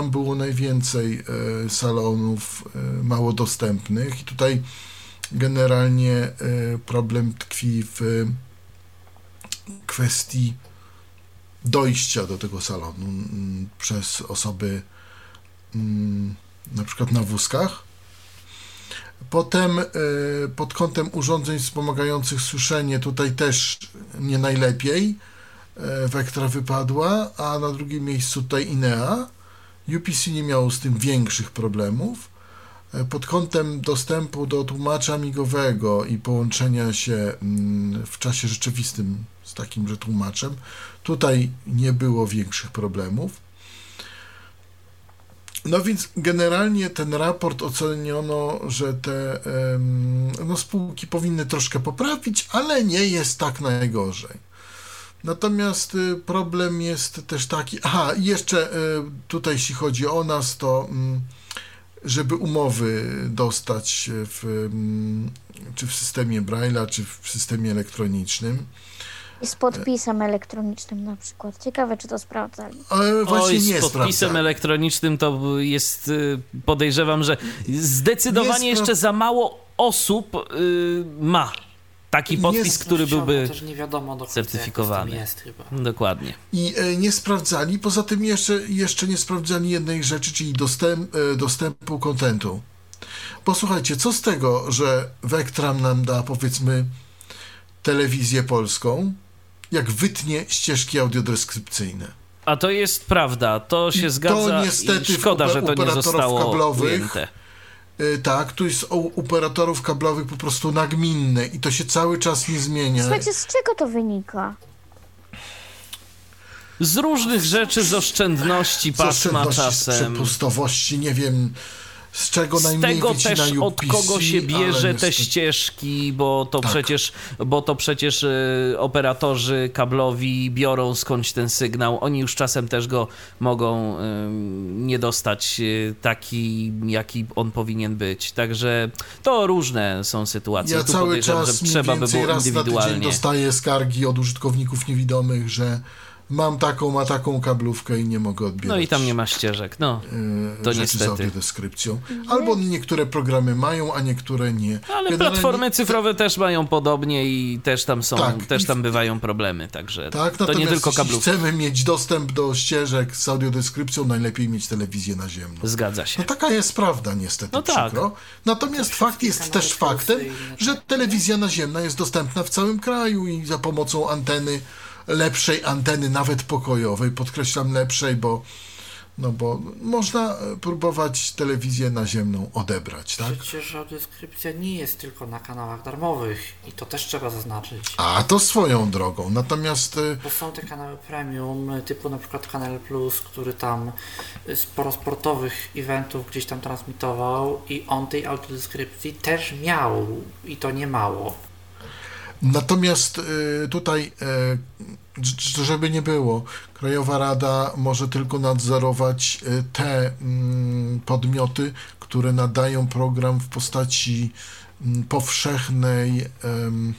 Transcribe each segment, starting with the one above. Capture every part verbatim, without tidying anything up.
tam było najwięcej e, salonów e, mało dostępnych i tutaj generalnie e, problem tkwi w kwestii dojścia do tego salonu m, przez osoby m, na przykład na wózkach. Potem e, pod kątem urządzeń wspomagających słyszenie tutaj też nie najlepiej e, Vectra wypadła, a na drugim miejscu tutaj Inea. U P C nie miało z tym większych problemów. E, pod kątem dostępu do tłumacza migowego i połączenia się mm, w czasie rzeczywistym z takimże tłumaczem, tutaj nie było większych problemów. No więc generalnie ten raport oceniono, że te no, spółki powinny troszkę poprawić, ale nie jest tak najgorzej. Natomiast problem jest też taki, aha, jeszcze tutaj jeśli chodzi o nas, to żeby umowy dostać w, czy w systemie Braille'a, czy w systemie elektronicznym, I z podpisem elektronicznym na przykład. Ciekawe, czy to sprawdzali. Ale właśnie Oj, nie z podpisem sprawdzali. elektronicznym to jest, podejrzewam, że zdecydowanie Nie jeszcze spra- za mało osób y, ma taki Nie podpis, z- który byłby też nie wiadomo do końca, certyfikowany. jak to z tym jest chyba. Dokładnie. I e, nie sprawdzali, poza tym jeszcze, jeszcze nie sprawdzali jednej rzeczy, czyli dostęp, e, dostępu kontentu. Posłuchajcie, co z tego, że Vectram nam da, powiedzmy, telewizję polską, jak wytnie ścieżki audiodeskrypcyjne. A to jest prawda, to się I to zgadza niestety i szkoda, w że to nie operatorów zostało kablowych, ujęte. E, tak, tu jest u operatorów kablowych po prostu nagminne i to się cały czas nie zmienia. Słuchajcie, z czego to wynika? Z różnych rzeczy, z oszczędności Z pasma oszczędności, z czasem. przepustowości, nie wiem, z czego Z najmniej tego wycina też U od P C, kogo się bierze ale te niestety- ścieżki, bo to Tak. przecież, bo to przecież y, operatorzy kablowi biorą skądś ten sygnał. Oni już czasem też go mogą y, nie dostać y, taki, jaki on powinien być. Także to różne są sytuacje. Ja Tu cały podejrzewam, czas że mniej trzeba by więcej było raz na tydzień indywidualnie. dostaję skargi od użytkowników niewidomych, że mam taką, ma taką kablówkę i nie mogę odbierać. No i tam nie ma ścieżek. No, e, to rzeczy niestety. z audiodeskrypcją. Albo niektóre programy mają, a niektóre nie. ale Generalnie- platformy cyfrowe też mają podobnie i też tam są, Tak, też i- tam bywają problemy. Także Tak, to nie natomiast tylko jeśli kablówki. chcemy mieć dostęp do ścieżek z audiodeskrypcją, najlepiej mieć telewizję naziemną. Zgadza się. No taka jest prawda, niestety, No tak. przykro. Natomiast fakt jest kanały też faktem, plusy i że telewizja naziemna jest dostępna w całym kraju i za pomocą anteny, lepszej anteny, nawet pokojowej, podkreślam lepszej, bo, no bo można próbować telewizję naziemną odebrać, tak? Przecież audiodeskrypcja nie jest tylko na kanałach darmowych i to też trzeba zaznaczyć. A to swoją drogą. Natomiast y, Bo są te kanały premium, typu na przykład Kanal Plus, który tam sporo sportowych eventów gdzieś tam transmitował i on tej audiodeskrypcji też miał i to nie mało. Natomiast y, tutaj, y, ż- żeby nie było, Krajowa Rada może tylko nadzorować y, te mm, podmioty, które nadają program w postaci mm, powszechnej, em,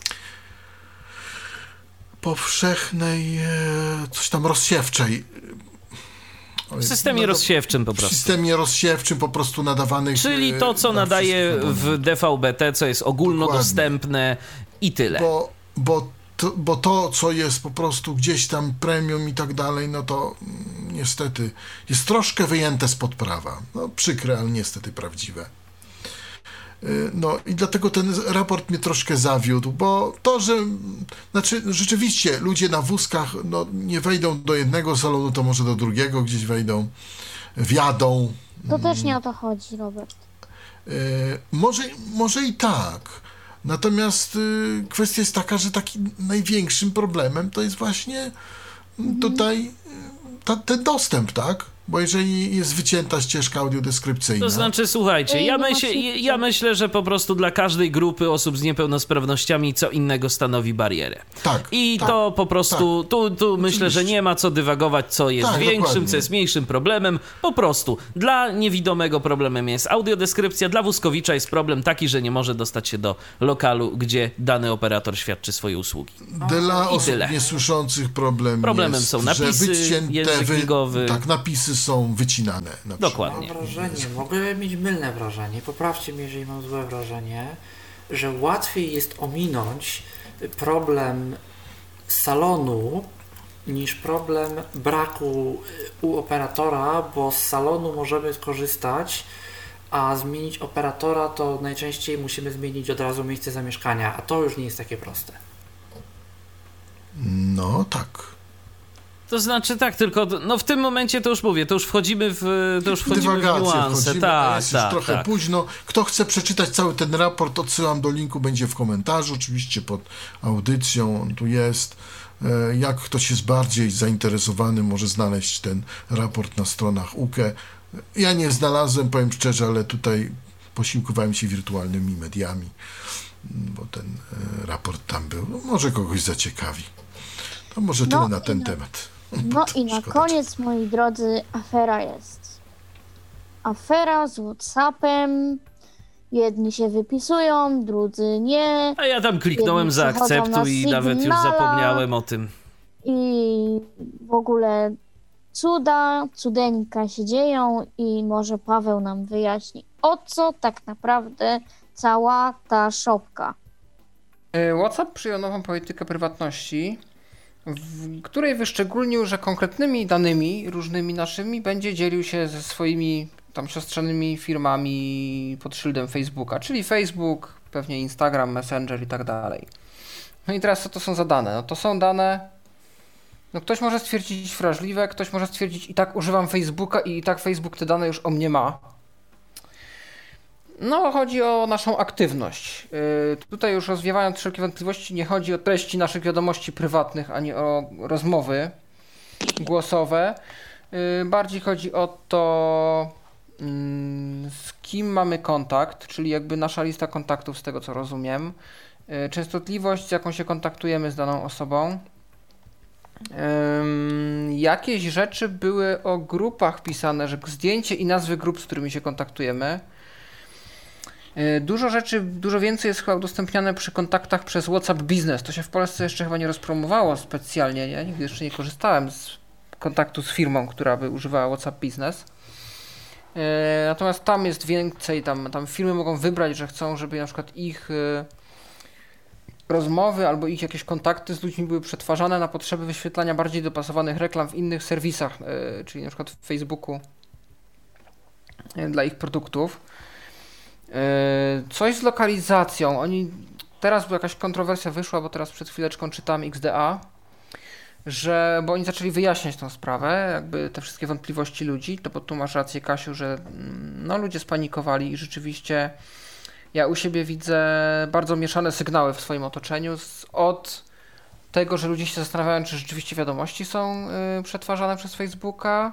powszechnej, e, coś tam rozsiewczej. Oj, W systemie no to- rozsiewczym po W prostu. systemie rozsiewczym po prostu nadawanych. Czyli e, to, co na nadaje wszystkich w abonentów. D V B T, co jest ogólnodostępne i tyle. Bo, bo, to, bo to, co jest po prostu gdzieś tam premium i tak dalej, no to mm, niestety jest troszkę wyjęte spod prawa. No przykre, ale niestety prawdziwe. Y, No i dlatego ten raport mnie troszkę zawiódł, bo to, że znaczy rzeczywiście ludzie na wózkach no, nie wejdą do jednego salonu, to może do drugiego gdzieś wejdą, wjadą. To też nie o to chodzi, Robert. E, może, może i tak. Natomiast y, kwestia jest taka, że takim największym problemem to jest właśnie Mhm. tutaj y, ta, ten dostęp, tak? Bo jeżeli jest wycięta ścieżka audiodeskrypcyjna... To znaczy, słuchajcie, Ej, ja, no myślę, macie- ja myślę, że po prostu dla każdej grupy osób z niepełnosprawnościami co innego stanowi barierę. tak, I tak, to po prostu, tu, tu myślę, że nie ma co dywagować, co jest Tak, większym, dokładnie. co jest mniejszym problemem. Po prostu dla niewidomego problemem jest audiodeskrypcja, dla wózkowicza jest problem taki, że nie może dostać się do lokalu, gdzie dany operator świadczy swoje usługi. Dla I osób tyle. niesłyszących problem Problemem jest, są napisy, że wycięte, język migowy. tak, napisy głosy są wycinane. Na Dokładnie. Mam wrażenie, mogę mieć mylne wrażenie, poprawcie mnie, jeżeli mam złe wrażenie, że łatwiej jest ominąć problem salonu niż problem braku u operatora, bo z salonu możemy skorzystać, a zmienić operatora to najczęściej musimy zmienić od razu miejsce zamieszkania, a to już nie jest takie proste. No tak. To znaczy tak, tylko no w tym momencie to już mówię, to już wchodzimy w, to już wchodzimy w Dywagacje niuanse. wchodzimy, a Tak, jest już tak, trochę tak. późno. Kto chce przeczytać cały ten raport, odsyłam do linku, będzie w komentarzu, oczywiście pod audycją, on tu jest. E, Jak ktoś jest bardziej zainteresowany, może znaleźć ten raport na stronach U K E. Ja nie znalazłem, powiem szczerze, ale tutaj posiłkowałem się wirtualnymi mediami, bo ten e, raport tam był. No, może kogoś zaciekawi. To może tyle No na i ten na- temat. No i na Szkoda koniec, moi drodzy, afera jest. Afera z WhatsAppem. Jedni się wypisują, drudzy nie. A ja tam kliknąłem Jedni za przechodzą akceptu na i nawet już Signala. zapomniałem o tym. I w ogóle cuda, cudeńka się dzieją i może Paweł nam wyjaśni, o co tak naprawdę cała ta szopka. WhatsApp przyjął nową politykę prywatności, w której wyszczególnił, że konkretnymi danymi różnymi naszymi będzie dzielił się ze swoimi tam siostrzanymi firmami pod szyldem Facebooka, czyli Facebook, pewnie Instagram, Messenger i tak dalej. No i teraz co to są za dane? No to są dane, no ktoś może stwierdzić wrażliwe, ktoś może stwierdzić i tak używam Facebooka i i tak Facebook te dane już o mnie ma. No, chodzi o naszą aktywność. Yy, tutaj już rozwiewając wszelkie wątpliwości, nie chodzi o treści naszych wiadomości prywatnych, ani o rozmowy głosowe. Yy, bardziej chodzi o to, yy, z kim mamy kontakt, czyli jakby nasza lista kontaktów, z tego co rozumiem. Yy, częstotliwość, z jaką się kontaktujemy z daną osobą. Yy, jakieś rzeczy były o grupach pisane, że zdjęcie i nazwy grup, z którymi się kontaktujemy. Dużo rzeczy, dużo więcej jest chyba udostępniane przy kontaktach przez WhatsApp Business. To się w Polsce jeszcze chyba nie rozpromowało specjalnie. Ja nigdy jeszcze nie korzystałem z kontaktu z firmą, która by używała WhatsApp Business. Natomiast tam jest więcej, tam, tam firmy mogą wybrać, że chcą, żeby na przykład ich rozmowy albo ich jakieś kontakty z ludźmi były przetwarzane na potrzeby wyświetlania bardziej dopasowanych reklam w innych serwisach, czyli na przykład w Facebooku dla ich produktów. Coś z lokalizacją. Oni teraz jakaś kontrowersja wyszła, bo teraz przed chwileczką czytałem X D A, że bo oni zaczęli wyjaśniać tą sprawę, jakby te wszystkie wątpliwości ludzi, to bo tu masz rację, Kasiu, że no ludzie spanikowali i rzeczywiście ja u siebie widzę bardzo mieszane sygnały w swoim otoczeniu z, od tego, że ludzie się zastanawiają, czy rzeczywiście wiadomości są y, przetwarzane przez Facebooka,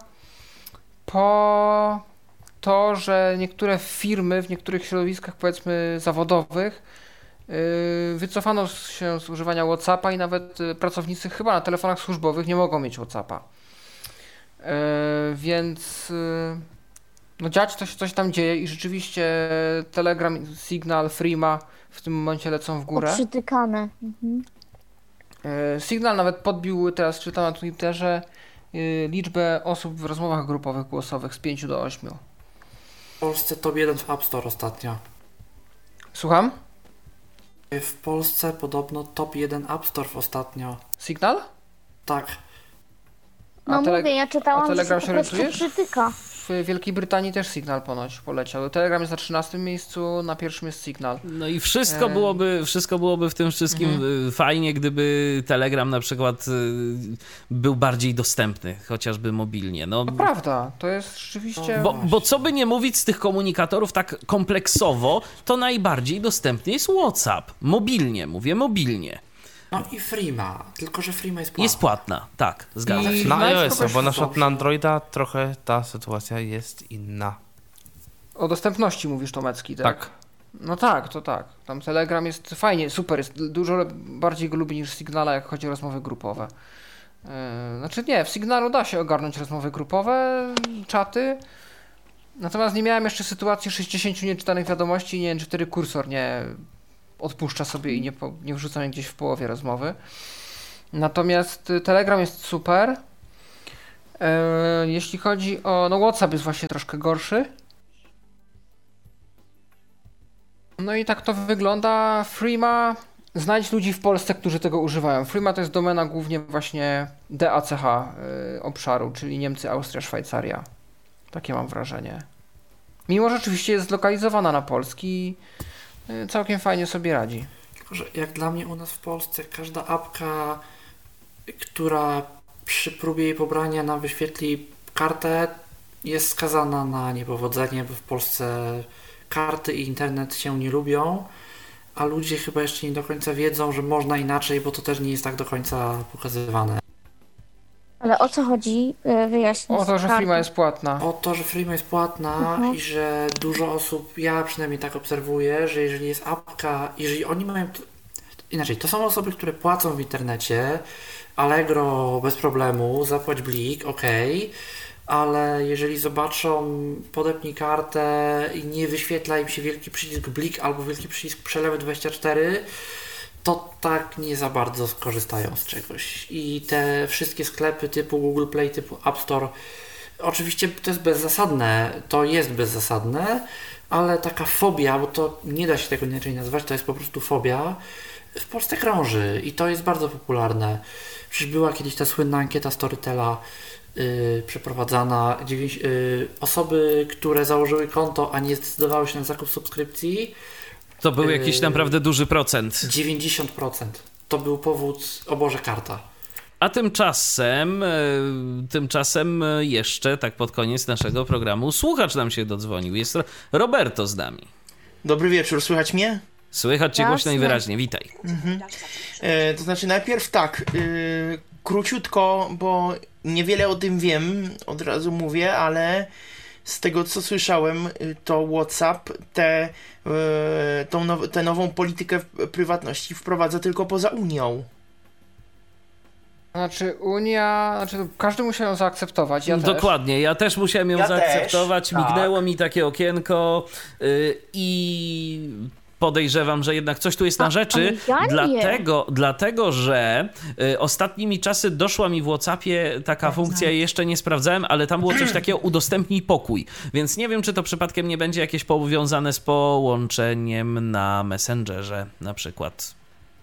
po to, że niektóre firmy w niektórych środowiskach, powiedzmy zawodowych, yy, wycofano się z używania WhatsAppa i nawet pracownicy chyba na telefonach służbowych nie mogą mieć WhatsAppa. Yy, więc yy, no dziać to się coś tam dzieje i rzeczywiście Telegram, Signal, Threema w tym momencie lecą w górę. Przytykane. Mhm. Yy, Signal nawet podbił, teraz czytam na Twitterze, yy, liczbę osób w rozmowach grupowych głosowych z pięciu do ośmiu. W Polsce top jeden w App Store ostatnio. Słucham? W Polsce podobno top jeden App Store ostatnio. Signal? Tak. A No tele- mówię, ja a czytałam, że Telegram się się po prostu orientujesz? przytyka. W Wielkiej Brytanii też Signal ponoć poleciał. Telegram jest na trzynastym miejscu, na pierwszym jest Signal. No i wszystko Eee. byłoby, wszystko byłoby w tym wszystkim Mhm. fajnie, gdyby Telegram na przykład y, był bardziej dostępny, chociażby mobilnie. No, To prawda, to jest rzeczywiście... bo, bo co by nie mówić, z tych komunikatorów tak kompleksowo, to najbardziej dostępny jest WhatsApp. Mobilnie, mówię mobilnie. No i Threema, tylko że Threema jest płatna. Jest płatna, tak, zgadzam I- się. Na Znajdź iOS-a, kogoś bo na przykład dobrze. na Androida trochę ta sytuacja jest inna. O dostępności mówisz, Tomecki, tak? Tak. No tak, to tak. Tam Telegram jest fajnie, super, jest dużo le- bardziej go lubię niż Signala, jak chodzi o rozmowy grupowe. Yy, znaczy nie, w Signalu da się ogarnąć rozmowy grupowe, czaty. Natomiast nie miałem jeszcze sytuacji sześćdziesięciu nieczytanych wiadomości i nie wiem, czy wtedy kursor nie odpuszcza sobie i nie, po, nie wrzuca mnie gdzieś w połowie rozmowy. Natomiast y, Telegram jest super. E, jeśli chodzi o... No WhatsApp jest właśnie troszkę gorszy. No i tak to wygląda. Freema, znajdź ludzi w Polsce, którzy tego używają. Freema to jest domena głównie właśnie D A C H y, obszaru, czyli Niemcy, Austria, Szwajcaria. Takie mam wrażenie. Mimo, że oczywiście jest zlokalizowana na polski, y, całkiem fajnie sobie radzi. Tylko, że jak dla mnie u nas w Polsce każda apka, która przy próbie jej pobrania nam wyświetli kartę, jest skazana na niepowodzenie, bo w Polsce karty i internet się nie lubią, a ludzie chyba jeszcze nie do końca wiedzą, że można inaczej, bo to też nie jest tak do końca pokazywane. Ale o co chodzi? E, Wyjaśnij. O to, że kartę. Freema jest płatna. O to, że Freema jest płatna Mhm. i że dużo osób, ja przynajmniej tak obserwuję, że jeżeli jest apka, jeżeli oni mają... t- Inaczej, to są osoby, które płacą w internecie, Allegro bez problemu, zapłać blik, okej, ale jeżeli zobaczą, podepnij kartę i nie wyświetla im się wielki przycisk blik albo wielki przycisk przelewy dwadzieścia cztery, to tak nie za bardzo skorzystają z czegoś. I te wszystkie sklepy typu Google Play, typu App Store, oczywiście to jest bezzasadne, to jest bezzasadne, ale taka fobia, bo to nie da się tego inaczej nazwać, to jest po prostu fobia, w Polsce krąży i to jest bardzo popularne. Przecież była kiedyś ta słynna ankieta Storytela yy, przeprowadzana. Dziewięć, yy, osoby, które założyły konto, a nie zdecydowały się na zakup subskrypcji, To był jakiś Yy, naprawdę duży procent. dziewięćdziesiąt procent. To był powód, o Boże, karta. A tymczasem, e, tymczasem jeszcze tak pod koniec naszego programu słuchacz nam się dodzwonił. Jest Ro- Roberto z nami. Dobry wieczór, słychać mnie? Słychać cię głośno i Jasne. wyraźnie. Witaj. E, to znaczy najpierw tak, e, króciutko, bo niewiele o tym wiem, od razu mówię, ale z tego co słyszałem, e, to WhatsApp tę e, tą now, tę nową politykę prywatności wprowadza tylko poza Unią. Znaczy Unia, znaczy każdy musiał ją zaakceptować, ja też. Dokładnie, ja też musiałem ją Ja zaakceptować, też, tak. mignęło mi takie okienko yy, i podejrzewam, że jednak coś tu jest na A- rzeczy, ale ja nie. dlatego, dlatego, że y, ostatnimi czasy doszła mi w WhatsAppie taka funkcja, jeszcze nie sprawdzałem, ale tam było coś takiego, udostępnij pokój, więc nie wiem, czy to przypadkiem nie będzie jakieś powiązane z połączeniem na Messengerze na przykład.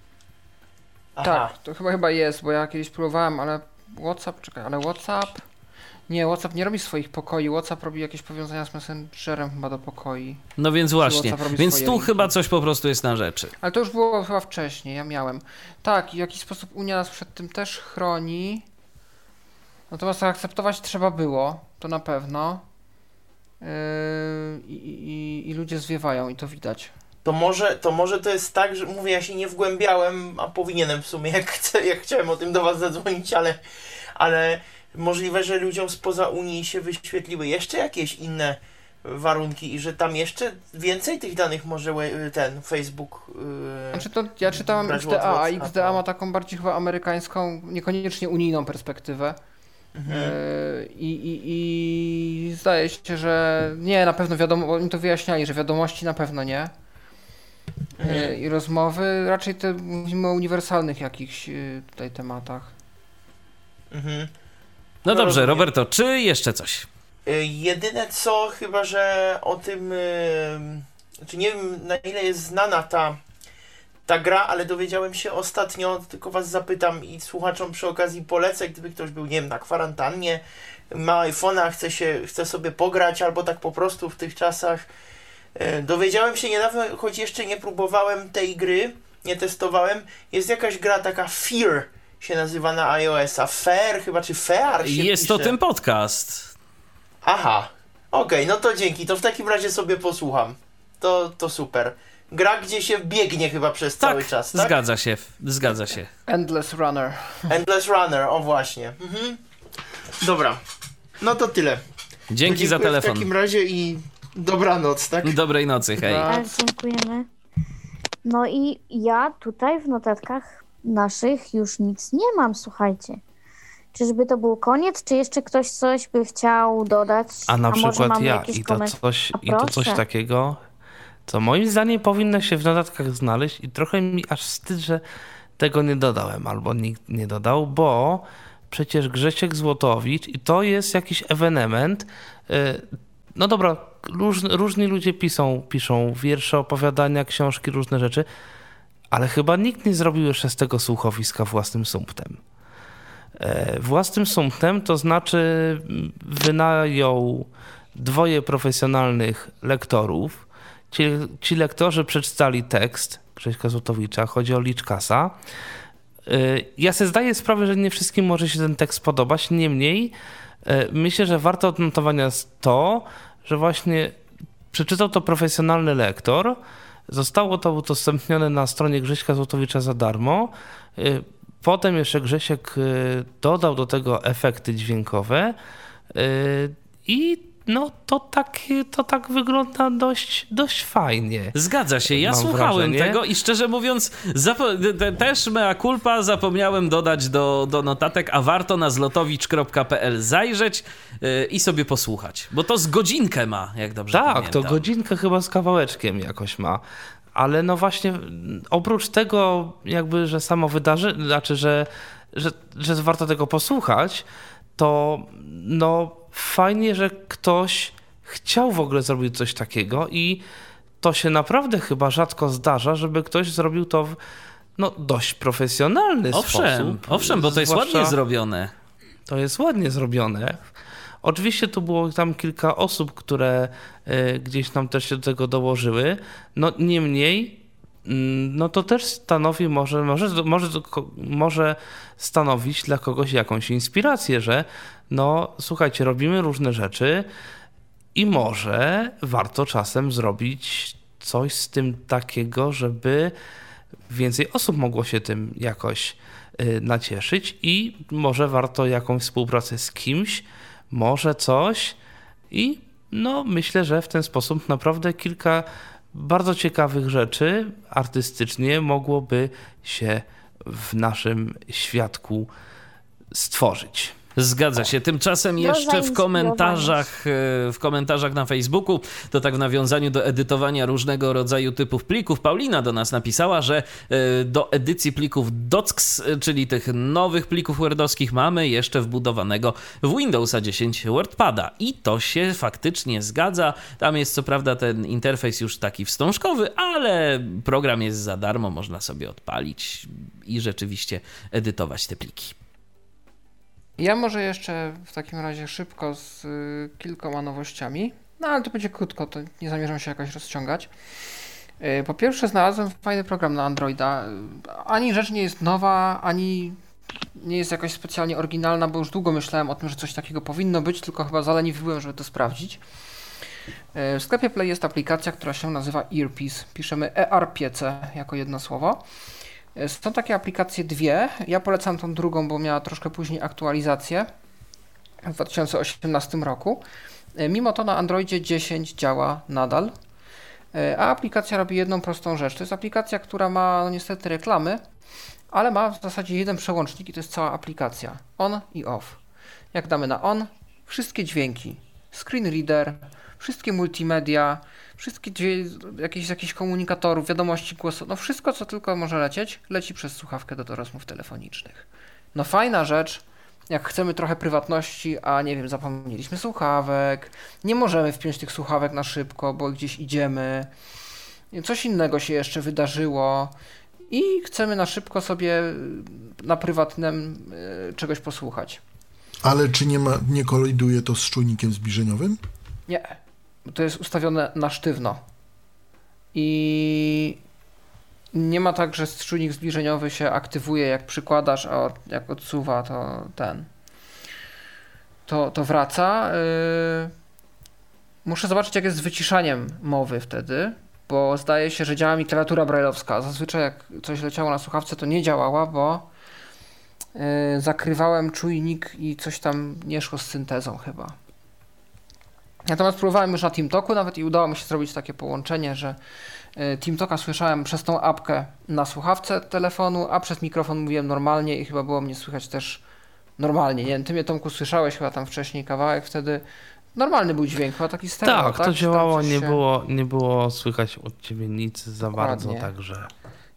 Tak, to chyba chyba jest, bo ja kiedyś próbowałem, ale WhatsApp, czekaj, ale WhatsApp... Nie, WhatsApp nie robi swoich pokoi, WhatsApp robi jakieś powiązania z Messengerem chyba do pokoi. No więc właśnie, WhatsApp robi więc swoje tu linki. chyba coś po prostu jest na rzeczy. Ale to już było chyba wcześniej, ja miałem. Tak, i w jakiś sposób Unia nas przed tym też chroni. Natomiast akceptować trzeba było, to na pewno. Yy, i, i, I ludzie zwiewają i to widać. To może, to może to jest tak, że mówię, ja się nie wgłębiałem, a powinienem w sumie, jak, chcę, jak chciałem o tym do was zadzwonić, ale, ale możliwe, że ludziom spoza Unii się wyświetliły jeszcze jakieś inne warunki i że tam jeszcze więcej tych danych może łe- ten Facebook... Yy, Znaczy to ja czytałem brać X D A, a WhatsAppa. X D A ma taką bardziej chyba amerykańską, niekoniecznie unijną perspektywę. Mhm. Yy, I, i, I zdaje się, że nie, na pewno wiadomo, oni to wyjaśniali, że wiadomości na pewno nie. Yy, I rozmowy, raczej te mówimy o uniwersalnych jakichś yy, tutaj tematach. Mhm. No No dobrze, rozumiem. Roberto, czy jeszcze coś? Y, Jedyne co, chyba że o tym, y, znaczy nie wiem na ile jest znana ta, ta gra, ale dowiedziałem się ostatnio, tylko was zapytam i słuchaczom przy okazji polecę, gdyby ktoś był, nie wiem, na kwarantannie, ma iPhone'a, chce się, chce sobie pograć, albo tak po prostu w tych czasach. Y, Dowiedziałem się niedawno, choć jeszcze nie próbowałem tej gry, nie testowałem, jest jakaś gra taka Fear się nazywa na iOS-a, Fair chyba, czy Fear się Jest to pisze. ten podcast. Aha, okej, no to dzięki, to w takim razie sobie posłucham. To, to super. Gra, gdzie się biegnie chyba przez Tak, cały czas, tak? zgadza się, zgadza się. Endless Runner. Endless Runner, o właśnie. Mhm. Dobra, no to tyle. Dzięki To za dziękuję telefon. w takim razie i dobranoc, tak? Dobrej nocy, hej. Dobra. Tak, dziękujemy. No i ja tutaj w notatkach naszych już nic nie mam, słuchajcie. Czyżby to był koniec, czy jeszcze ktoś coś by chciał dodać? A na może przykład mamy ja jakiś i to, koment- coś, A i to coś proszę. takiego, co moim zdaniem powinno się w notatkach znaleźć i trochę mi aż wstyd, że tego nie dodałem albo nikt nie dodał, bo przecież Grzesiek Złotowicz i to jest jakiś ewenement. No dobra, róż, różni ludzie piszą, piszą wiersze, opowiadania, książki, różne rzeczy, ale chyba nikt nie zrobił jeszcze z tego słuchowiska własnym sumptem. Własnym sumptem to znaczy wynajął dwoje profesjonalnych lektorów. Ci, ci lektorzy przeczytali tekst Grześka Złotowicza, chodzi o Liczkasa. Ja sobie zdaję sprawę, że nie wszystkim może się ten tekst podobać, niemniej myślę, że warto odnotowania jest to, że właśnie przeczytał to profesjonalny lektor, zostało to udostępnione na stronie Grześka Złotowicza za darmo, potem jeszcze Grzesiek dodał do tego efekty dźwiękowe i no to tak, to tak wygląda dość, dość fajnie. Zgadza się, ja Mam słuchałem wrażenie. tego i szczerze mówiąc zapo- te, też mea culpa zapomniałem dodać do, do notatek, a warto na zlotowicz kropka p l zajrzeć yy, i sobie posłuchać, bo to z godzinkę ma, jak dobrze tak, pamiętam. to godzinkę chyba z kawałeczkiem jakoś ma. Ale no właśnie oprócz tego jakby, że samo wydarzenie, znaczy, że, że, że warto tego posłuchać, to no fajnie, że ktoś chciał w ogóle zrobić coś takiego i to się naprawdę chyba rzadko zdarza, żeby ktoś zrobił to w no, dość profesjonalny owszem, sposób. Owszem, bo to jest Zwłaszcza, ładnie zrobione. To jest ładnie zrobione. Oczywiście tu było tam kilka osób, które y, gdzieś tam też się do tego dołożyły. No niemniej, y, no to też stanowi, może, może, może, może stanowić dla kogoś jakąś inspirację, że no słuchajcie, robimy różne rzeczy i może warto czasem zrobić coś z tym takiego, żeby więcej osób mogło się tym jakoś y, nacieszyć i może warto jakąś współpracę z kimś, może coś i no myślę, że w ten sposób naprawdę kilka bardzo ciekawych rzeczy artystycznie mogłoby się w naszym świadku stworzyć. Zgadza się. Tymczasem jeszcze w komentarzach, w komentarzach na Facebooku, to tak w nawiązaniu do edytowania różnego rodzaju typów plików, Paulina do nas napisała, że do edycji plików docs, czyli tych nowych plików wordowskich, mamy jeszcze wbudowanego w Windowsa dziesięć WordPada. I to się faktycznie zgadza. Tam jest co prawda ten interfejs już taki wstążkowy, ale program jest za darmo, można sobie odpalić i rzeczywiście edytować te pliki. Ja może jeszcze w takim razie szybko z y, kilkoma nowościami, no ale to będzie krótko, to nie zamierzam się jakoś rozciągać. Y, po pierwsze znalazłem fajny program na Androida. Y, ani rzecz nie jest nowa, ani nie jest jakaś specjalnie oryginalna, bo już długo myślałem o tym, że coś takiego powinno być, tylko chyba zaleniwy byłem, żeby to sprawdzić. Y, w sklepie Play jest aplikacja, która się nazywa Earpiece. Piszemy E R P C jako jedno słowo. Są takie aplikacje dwie. Ja polecam tą drugą, bo miała troszkę później aktualizację w dwa tysiące osiemnastym roku. Mimo to na Androidzie dziesięć działa nadal. A aplikacja robi jedną prostą rzecz. To jest aplikacja, która ma no niestety reklamy, ale ma w zasadzie jeden przełącznik i to jest cała aplikacja. On i off. Jak damy na on, wszystkie dźwięki, screen reader, wszystkie multimedia, wszystkie jakieś jakichś komunikatorów, wiadomości głosowe, no wszystko co tylko może lecieć, leci przez słuchawkę do, do rozmów telefonicznych. No fajna rzecz, jak chcemy trochę prywatności, a nie wiem, zapomnieliśmy słuchawek, nie możemy wpiąć tych słuchawek na szybko, bo gdzieś idziemy, coś innego się jeszcze wydarzyło i chcemy na szybko sobie na prywatnym y, czegoś posłuchać. Ale czy nie, ma, nie koliduje to z czujnikiem zbliżeniowym? Nie. To jest ustawione na sztywno i nie ma tak, że czujnik zbliżeniowy się aktywuje jak przykładasz, a jak odsuwa to ten to, to wraca. Yy... Muszę zobaczyć jak jest z wyciszaniem mowy wtedy, bo zdaje się, że działa mi klawiatura brajlowska. Zazwyczaj jak coś leciało na słuchawce to nie działała, bo yy, zakrywałem czujnik i coś tam nie szło z syntezą chyba. Natomiast próbowałem już na TeamTalku nawet i udało mi się zrobić takie połączenie, że TeamTalka słyszałem przez tą apkę na słuchawce telefonu, a przez mikrofon mówiłem normalnie i chyba było mnie słychać też normalnie. Nie wiem, ty mnie Tomku słyszałeś chyba tam wcześniej kawałek, wtedy normalny był dźwięk, chyba taki stereo, tak? tak? to działało, nie, się... było, nie było słychać od ciebie nic za Dokładnie. bardzo, także...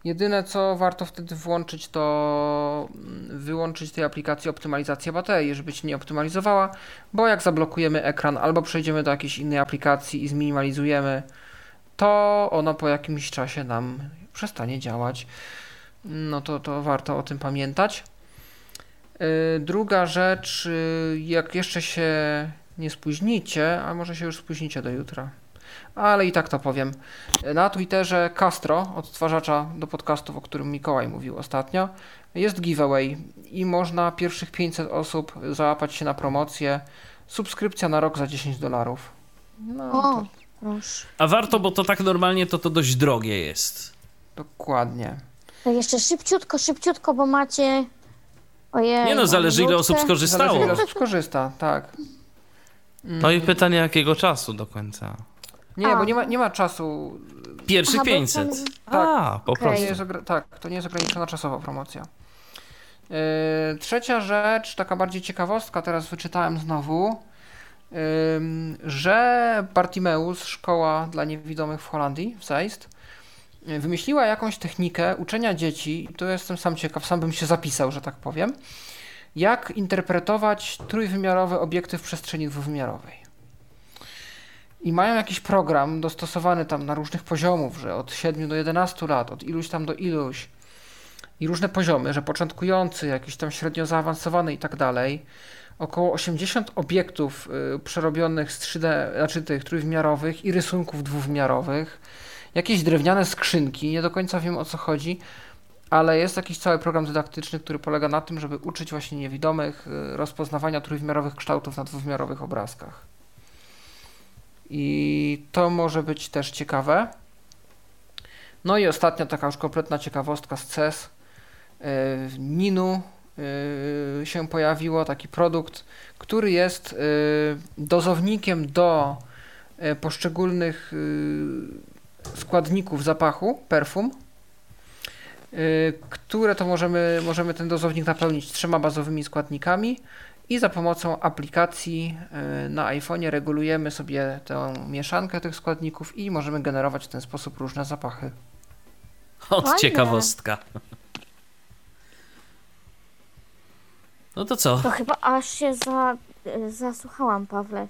Jedyne co warto wtedy włączyć, to wyłączyć tej aplikacji optymalizację baterii, żeby ci nie optymalizowała, bo jak zablokujemy ekran albo przejdziemy do jakiejś innej aplikacji i zminimalizujemy, to ona po jakimś czasie nam przestanie działać. No to, to warto o tym pamiętać. Druga rzecz, jak jeszcze się nie spóźnicie, a może się już spóźnicie do jutra, ale i tak to powiem. Na Twitterze Castro, odtwarzacza do podcastów, o którym Mikołaj mówił ostatnio, jest giveaway i można pierwszych pięćset osób załapać się na promocję. Subskrypcja na rok za dziesięć dolarów. No, O, to proszę. A warto, bo to tak normalnie to to dość drogie jest. dokładnie. To jeszcze szybciutko, szybciutko, bo macie... Ojej, Nie no, zależy ile osób minutkę. skorzystało. Zależy ile osób skorzysta, tak. No i pytanie jakiego czasu do końca? Nie, A. bo nie ma, nie ma czasu. Pierwszych Aha, bo pięćset. ten- Tak. A, po Okej. To nie prostu. jest, ogra- tak, to nie jest ograniczona czasowa promocja. Yy, trzecia rzecz, taka bardziej ciekawostka, teraz wyczytałem znowu, yy, że Bartimeus, szkoła dla niewidomych w Holandii, w Zeist, yy, wymyśliła jakąś technikę uczenia dzieci, i tu jestem sam ciekaw, sam bym się zapisał, że tak powiem, jak interpretować trójwymiarowe obiekty w przestrzeni dwuwymiarowej. I mają jakiś program dostosowany tam na różnych poziomów, że od siedmiu do jedenastu lat, od iluś tam do iluś. I różne poziomy, że początkujący, jakiś tam średnio zaawansowany i tak dalej. Około osiemdziesiąt obiektów y, przerobionych z trzy D, znaczy tych trójwymiarowych i rysunków dwuwymiarowych. Jakieś drewniane skrzynki, nie do końca wiem o co chodzi, ale jest jakiś cały program dydaktyczny, który polega na tym, żeby uczyć właśnie niewidomych y, rozpoznawania trójwymiarowych kształtów na dwuwymiarowych obrazkach. I to może być też ciekawe. No i ostatnia taka już kompletna ciekawostka z C E S. W Ninu się pojawiło taki produkt, który jest dozownikiem do poszczególnych składników zapachu, perfum, które to możemy, możemy ten dozownik napełnić trzema bazowymi składnikami i za pomocą aplikacji na iPhone'ie regulujemy sobie tę mieszankę tych składników i możemy generować w ten sposób różne zapachy. Od Fajne. ciekawostka. No to co? To chyba aż się za, zasłuchałam, Pawle.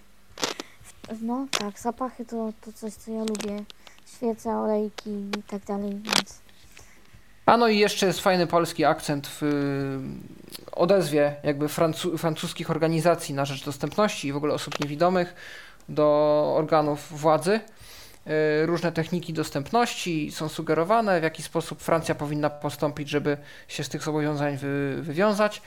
No tak, zapachy to, to coś, co ja lubię. Świece, olejki i tak dalej, więc... A no i jeszcze jest fajny polski akcent w y, odezwie jakby francu- francuskich organizacji na rzecz dostępności i w ogóle osób niewidomych do organów władzy. Y, różne techniki dostępności są sugerowane, w jaki sposób Francja powinna postąpić, żeby się z tych zobowiązań wy- wywiązać.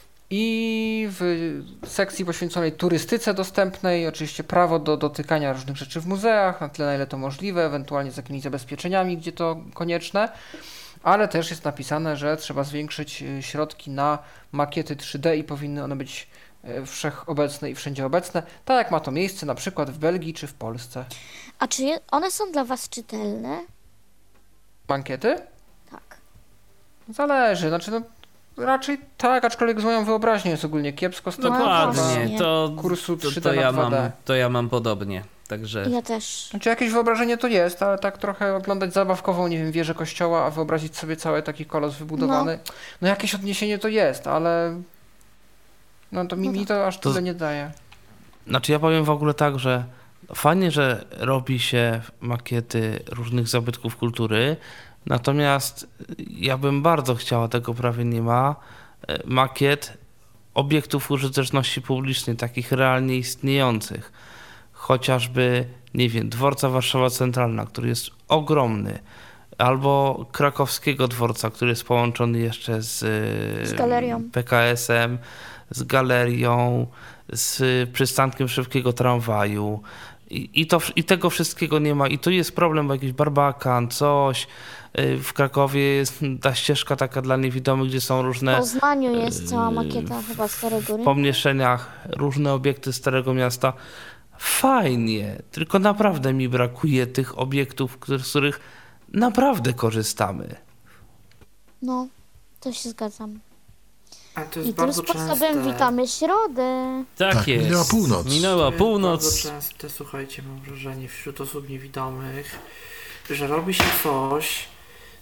I w sekcji poświęconej turystyce dostępnej oczywiście prawo do dotykania różnych rzeczy w muzeach, na tyle na ile to możliwe, ewentualnie z jakimiś zabezpieczeniami, gdzie to konieczne, ale też jest napisane, że trzeba zwiększyć środki na makiety trzy D i powinny one być wszechobecne i wszędzie obecne, tak jak ma to miejsce na przykład w Belgii czy w Polsce. A czy je, one są dla was czytelne? Makiety? Tak. Zależy, znaczy no raczej tak, aczkolwiek z moją wyobraźnią jest ogólnie kiepsko. stąd No Dokładnie, właśnie. to, kursu to, trzy D to, na ja dwa D. mam, to ja mam podobnie. Także Ja też. Znaczy jakieś wyobrażenie to jest, ale tak trochę oglądać zabawkową, nie wiem, wieżę kościoła, a wyobrazić sobie cały taki kolos wybudowany. No, no jakieś odniesienie to jest, ale no to mi, No mi to aż To- tyle nie daje. Znaczy ja powiem w ogóle tak, że fajnie, że robi się makiety różnych zabytków kultury, natomiast ja bym bardzo chciała, tego prawie nie ma, e, makiet obiektów użyteczności publicznej, takich realnie istniejących. Chociażby, nie wiem, dworca Warszawa Centralna, który jest ogromny, albo krakowskiego dworca, który jest połączony jeszcze z, Z galerią. P K S-em, z galerią, z przystankiem szybkiego tramwaju. I, i, to, I tego wszystkiego nie ma. I tu jest problem, bo jakiś barbakan, coś. W Krakowie jest ta ścieżka taka dla niewidomych, gdzie są W różne Poznaniu jest cała makieta chyba Starego w Rynku. pomniejszeniach, różne obiekty Starego Miasta. Fajnie, tylko naprawdę mi brakuje tych obiektów, który- z których naprawdę korzystamy. No, to się zgadzam. Ale to jest I tym bardzo sposobem częste. witamy środę. tak, Tak, jest. minęła północ. Minęła To jest północ. bardzo częste, słuchajcie, mam wrażenie, wśród osób niewidomych, że robi się coś,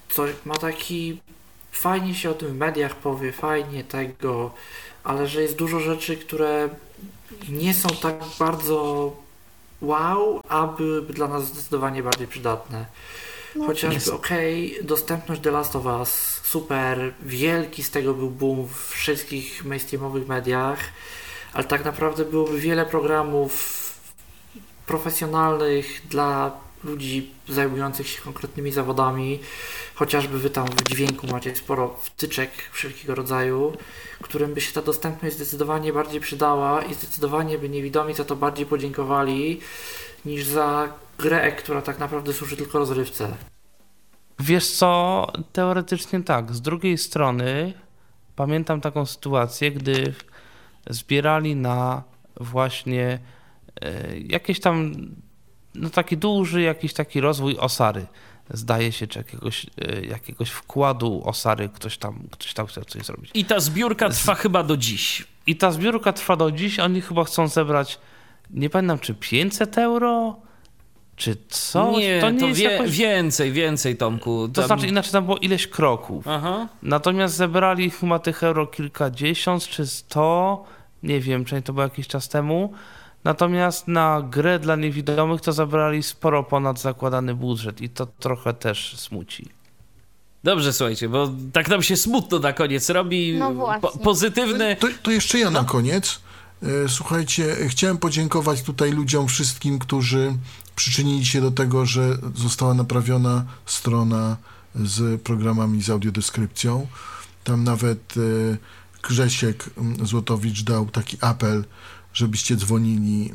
coś, ma taki, fajnie się o tym w mediach powie, fajnie tego, ale że jest dużo rzeczy, które nie są tak bardzo wow, a byłyby dla nas zdecydowanie bardziej przydatne. No, Chociażby, okej, okay, dostępność The Last of Us, super, wielki z tego był boom w wszystkich mainstreamowych mediach, ale tak naprawdę byłoby wiele programów profesjonalnych dla ludzi zajmujących się konkretnymi zawodami, chociażby wy tam w dźwięku macie sporo wtyczek wszelkiego rodzaju, którym by się ta dostępność zdecydowanie bardziej przydała i zdecydowanie by niewidomi za to bardziej podziękowali niż za grę, która tak naprawdę służy tylko rozrywce. Wiesz co, teoretycznie tak. Z drugiej strony pamiętam taką sytuację, gdy zbierali na właśnie e, jakieś tam, no taki duży jakiś taki rozwój Osary. Zdaje się, czy jakiegoś, e, jakiegoś wkładu Osary ktoś tam, ktoś tam chciał coś zrobić. I ta zbiórka trwa Z... chyba do dziś. I ta zbiórka trwa do dziś. Oni chyba chcą zebrać, nie pamiętam, czy pięćset euro? Czy co? Nie, to nie to jest wie, jakoś... więcej, więcej, Tomku. Tam... To znaczy inaczej tam było ileś kroków. Aha. Natomiast zebrali chyba tych euro kilkadziesiąt czy sto, nie wiem, czy to było jakiś czas temu. Natomiast na grę dla niewidomych to zebrali sporo ponad zakładany budżet i to trochę też smuci. Dobrze, słuchajcie, bo tak nam się smutno na koniec robi. No właśnie. Po, pozytywny... To, to jeszcze ja na koniec. Słuchajcie, chciałem podziękować tutaj ludziom wszystkim, którzy przyczynili się do tego, że została naprawiona strona z programami z audiodeskrypcją. Tam nawet Grzesiek Złotowicz dał taki apel, żebyście dzwonili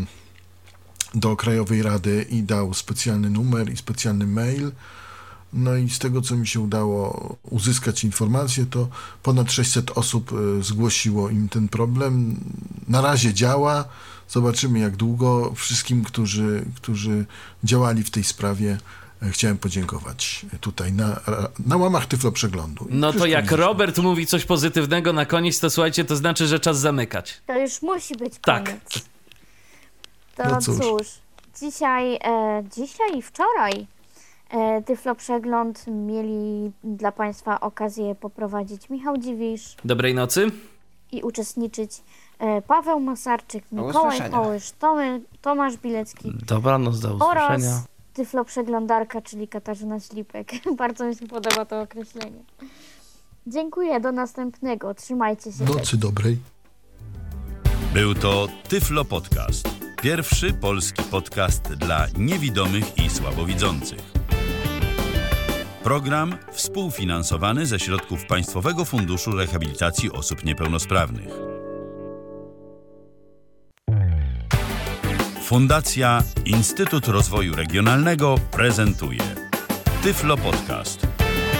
do Krajowej Rady i dał specjalny numer i specjalny mail. No i z tego, co mi się udało uzyskać informacje, to ponad sześćset osób zgłosiło im ten problem. Na razie działa. Zobaczymy, jak długo. Wszystkim, którzy, którzy działali w tej sprawie, chciałem podziękować tutaj na, na łamach Tyflo Przeglądu. No to jak Robert mówi coś pozytywnego na koniec, to słuchajcie, to znaczy, że czas zamykać. To już musi być tak. koniec. To no cóż. cóż, dzisiaj, e, dzisiaj i wczoraj e, Tyflo Przegląd mieli dla Państwa okazję poprowadzić Michał Dziwisz. Dobrej nocy. I uczestniczyć e, Paweł Masarczyk, Mikołaj Kołysz, Tomy, Tomasz Bilecki. Dobranoc, do usłyszenia. Oraz Tyflo Przeglądarka, czyli Katarzyna Ślipek. Bardzo mi się podoba to określenie. Dziękuję, do następnego. Trzymajcie się. Nocy dobrej. Był to Tyflo Podcast. Pierwszy polski podcast dla niewidomych i słabowidzących. Program współfinansowany ze środków Państwowego Funduszu Rehabilitacji Osób Niepełnosprawnych. Fundacja Instytut Rozwoju Regionalnego prezentuje Tyflo Podcast.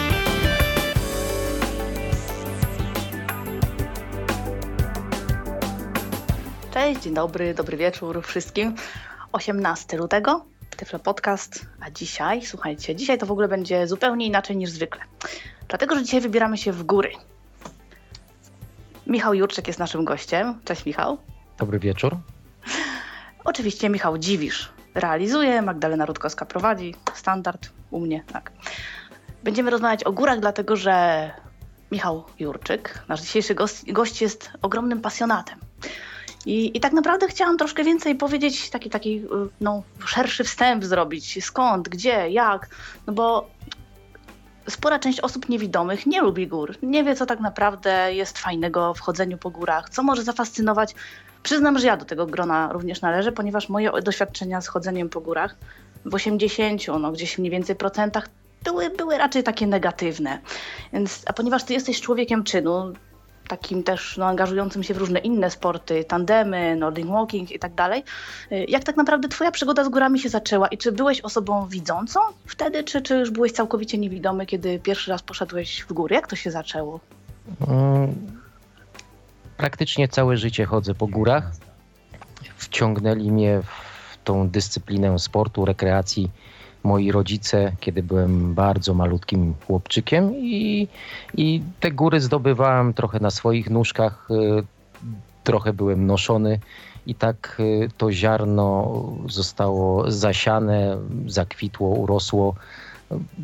Cześć, dzień dobry, dobry wieczór wszystkim. osiemnastego lutego, Tyflo Podcast, a dzisiaj, słuchajcie, dzisiaj to w ogóle będzie zupełnie inaczej niż zwykle. Dlatego, że dzisiaj wybieramy się w góry. Michał Jurczyk jest naszym gościem. Cześć, Michał. Dobry wieczór. Oczywiście Michał Dziwisz realizuje, Magdalena Rutkowska prowadzi, standard u mnie, tak. Będziemy rozmawiać o górach, dlatego że Michał Jurczyk, nasz dzisiejszy gość, gość jest ogromnym pasjonatem. I, I tak naprawdę chciałam troszkę więcej powiedzieć, taki, taki no, szerszy wstęp zrobić, skąd, gdzie, jak, no bo spora część osób niewidomych nie lubi gór, nie wie, co tak naprawdę jest fajnego w chodzeniu po górach, co może zafascynować. Przyznam, że ja do tego grona również należę, ponieważ moje doświadczenia z chodzeniem po górach w osiemdziesięciu, no gdzieś mniej więcej procentach były, były raczej takie negatywne. Więc, a ponieważ ty jesteś człowiekiem czynu, takim też no, angażującym się w różne inne sporty, tandemy, nordic walking i tak dalej, jak tak naprawdę twoja przygoda z górami się zaczęła i czy byłeś osobą widzącą wtedy, czy, czy już byłeś całkowicie niewidomy, kiedy pierwszy raz poszedłeś w góry? Jak to się zaczęło? Hmm. Praktycznie całe życie chodzę po górach. Wciągnęli mnie w tą dyscyplinę sportu, rekreacji moi rodzice, kiedy byłem bardzo malutkim chłopczykiem i, i te góry zdobywałem trochę na swoich nóżkach, trochę byłem noszony i tak to ziarno zostało zasiane, zakwitło, urosło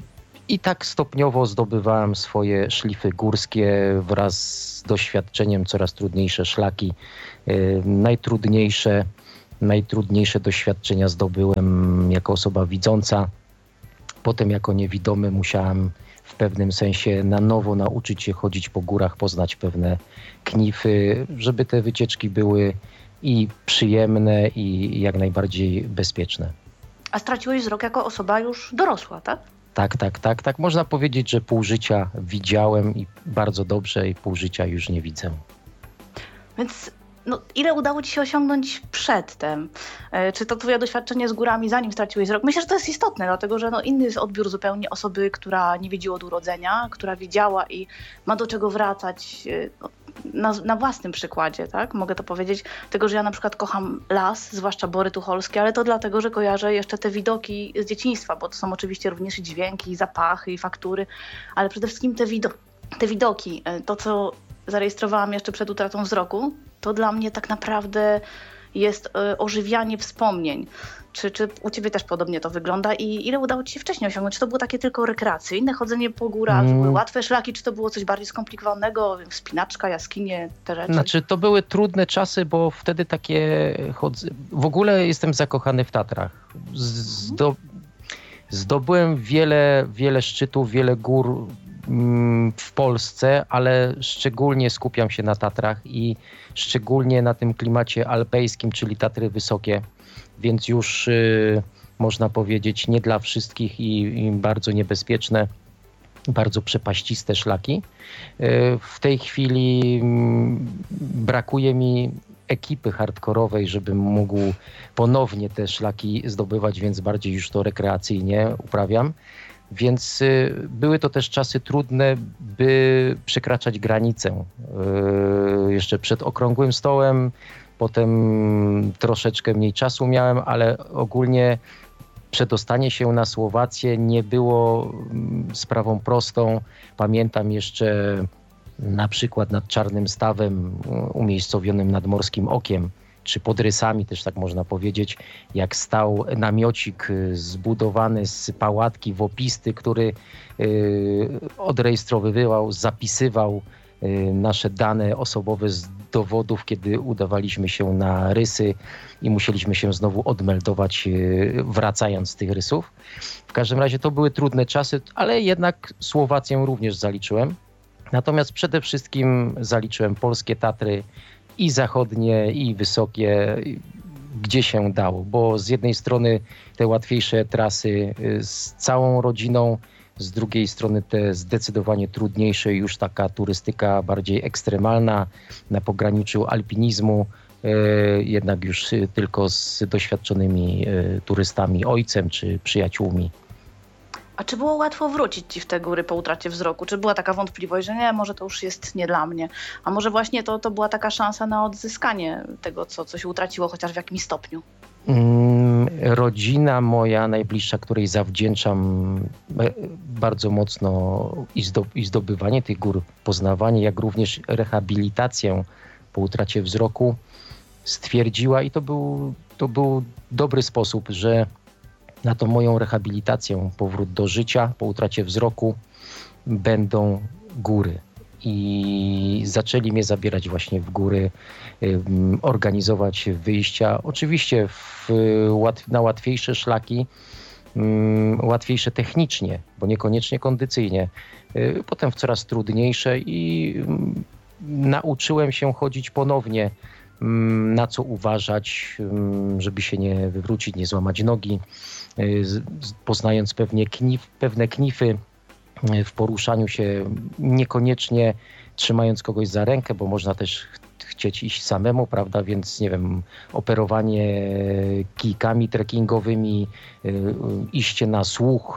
I tak stopniowo zdobywałem swoje szlify górskie wraz z doświadczeniem, coraz trudniejsze szlaki. Najtrudniejsze, najtrudniejsze doświadczenia zdobyłem jako osoba widząca. Potem jako niewidomy musiałem w pewnym sensie na nowo nauczyć się chodzić po górach, poznać pewne knify, żeby te wycieczki były i przyjemne, i jak najbardziej bezpieczne. A straciłeś wzrok jako osoba już dorosła, tak? Tak, tak, tak, tak. Można powiedzieć, że pół życia widziałem i bardzo dobrze, i pół życia już nie widzę. Więc no, ile udało ci się osiągnąć przedtem? Czy to twoje doświadczenie z górami, zanim straciłeś wzrok? Myślę, że to jest istotne, dlatego że no, inny jest odbiór zupełnie osoby, która nie widzi od urodzenia, która widziała i ma do czego wracać no, na, na własnym przykładzie, tak? Mogę to powiedzieć, tego, że ja na przykład kocham las, zwłaszcza Bory Tucholskie, ale to dlatego, że kojarzę jeszcze te widoki z dzieciństwa, bo to są oczywiście również i dźwięki, i zapachy, i faktury, ale przede wszystkim te, wido- te widoki, to co zarejestrowałam jeszcze przed utratą wzroku, to dla mnie tak naprawdę jest y, ożywianie wspomnień. Czy, czy u ciebie też podobnie to wygląda i ile udało ci się wcześniej osiągnąć? Czy to było takie tylko rekreacyjne chodzenie po górach, mm. były łatwe szlaki, czy to było coś bardziej skomplikowanego, wspinaczka, jaskinie, te rzeczy? Znaczy to były trudne czasy, bo wtedy takie chodzę... W ogóle jestem zakochany w Tatrach. Zdo... Zdobyłem wiele, wiele szczytów, wiele gór w Polsce, ale szczególnie skupiam się na Tatrach i szczególnie na tym klimacie alpejskim, czyli Tatry wysokie, więc już y, można powiedzieć nie dla wszystkich i, i bardzo niebezpieczne, bardzo przepaściste szlaki. Y, w tej chwili y, brakuje mi ekipy hardkorowej, żebym mógł ponownie te szlaki zdobywać, więc bardziej już to rekreacyjnie uprawiam. Więc y, były to też czasy trudne, by przekraczać granicę. Y, jeszcze przed okrągłym stołem, potem troszeczkę mniej czasu miałem, ale ogólnie przedostanie się na Słowację nie było y, sprawą prostą. Pamiętam jeszcze na przykład nad Czarnym Stawem, umiejscowionym nad Morskim Okiem, czy pod Rysami też tak można powiedzieć, jak stał namiocik zbudowany z pałatki wopisty, który y, odrejestrowywał, zapisywał y, nasze dane osobowe z dowodów, kiedy udawaliśmy się na Rysy i musieliśmy się znowu odmeldować, y, wracając z tych Rysów. W każdym razie to były trudne czasy, ale jednak Słowację również zaliczyłem. Natomiast przede wszystkim zaliczyłem polskie Tatry, i zachodnie, i wysokie, gdzie się dało, bo z jednej strony te łatwiejsze trasy z całą rodziną, z drugiej strony te zdecydowanie trudniejsze, już taka turystyka bardziej ekstremalna, na pograniczu alpinizmu, jednak już tylko z doświadczonymi turystami, ojcem czy przyjaciółmi. A czy było łatwo wrócić ci w te góry po utracie wzroku? Czy była taka wątpliwość, że nie, może to już jest nie dla mnie? A może właśnie to, to była taka szansa na odzyskanie tego, co, co się utraciło, chociaż w jakimś stopniu? Mm, rodzina moja najbliższa, której zawdzięczam bardzo mocno i, zdo, i zdobywanie tych gór, poznawanie, jak również rehabilitację po utracie wzroku, stwierdziła, i to był, to był dobry sposób, że na tą moją rehabilitację, powrót do życia po utracie wzroku będą góry. I zaczęli mnie zabierać właśnie w góry, organizować wyjścia. Oczywiście w, na łatwiejsze szlaki, łatwiejsze technicznie, bo niekoniecznie kondycyjnie. Potem w coraz trudniejsze i nauczyłem się chodzić ponownie, na co uważać, żeby się nie wywrócić, nie złamać nogi, poznając pewnie knif, pewne knify w poruszaniu się, niekoniecznie trzymając kogoś za rękę, bo można też ch- chcieć iść samemu, prawda, więc nie wiem, operowanie kijkami trekkingowymi, iście na słuch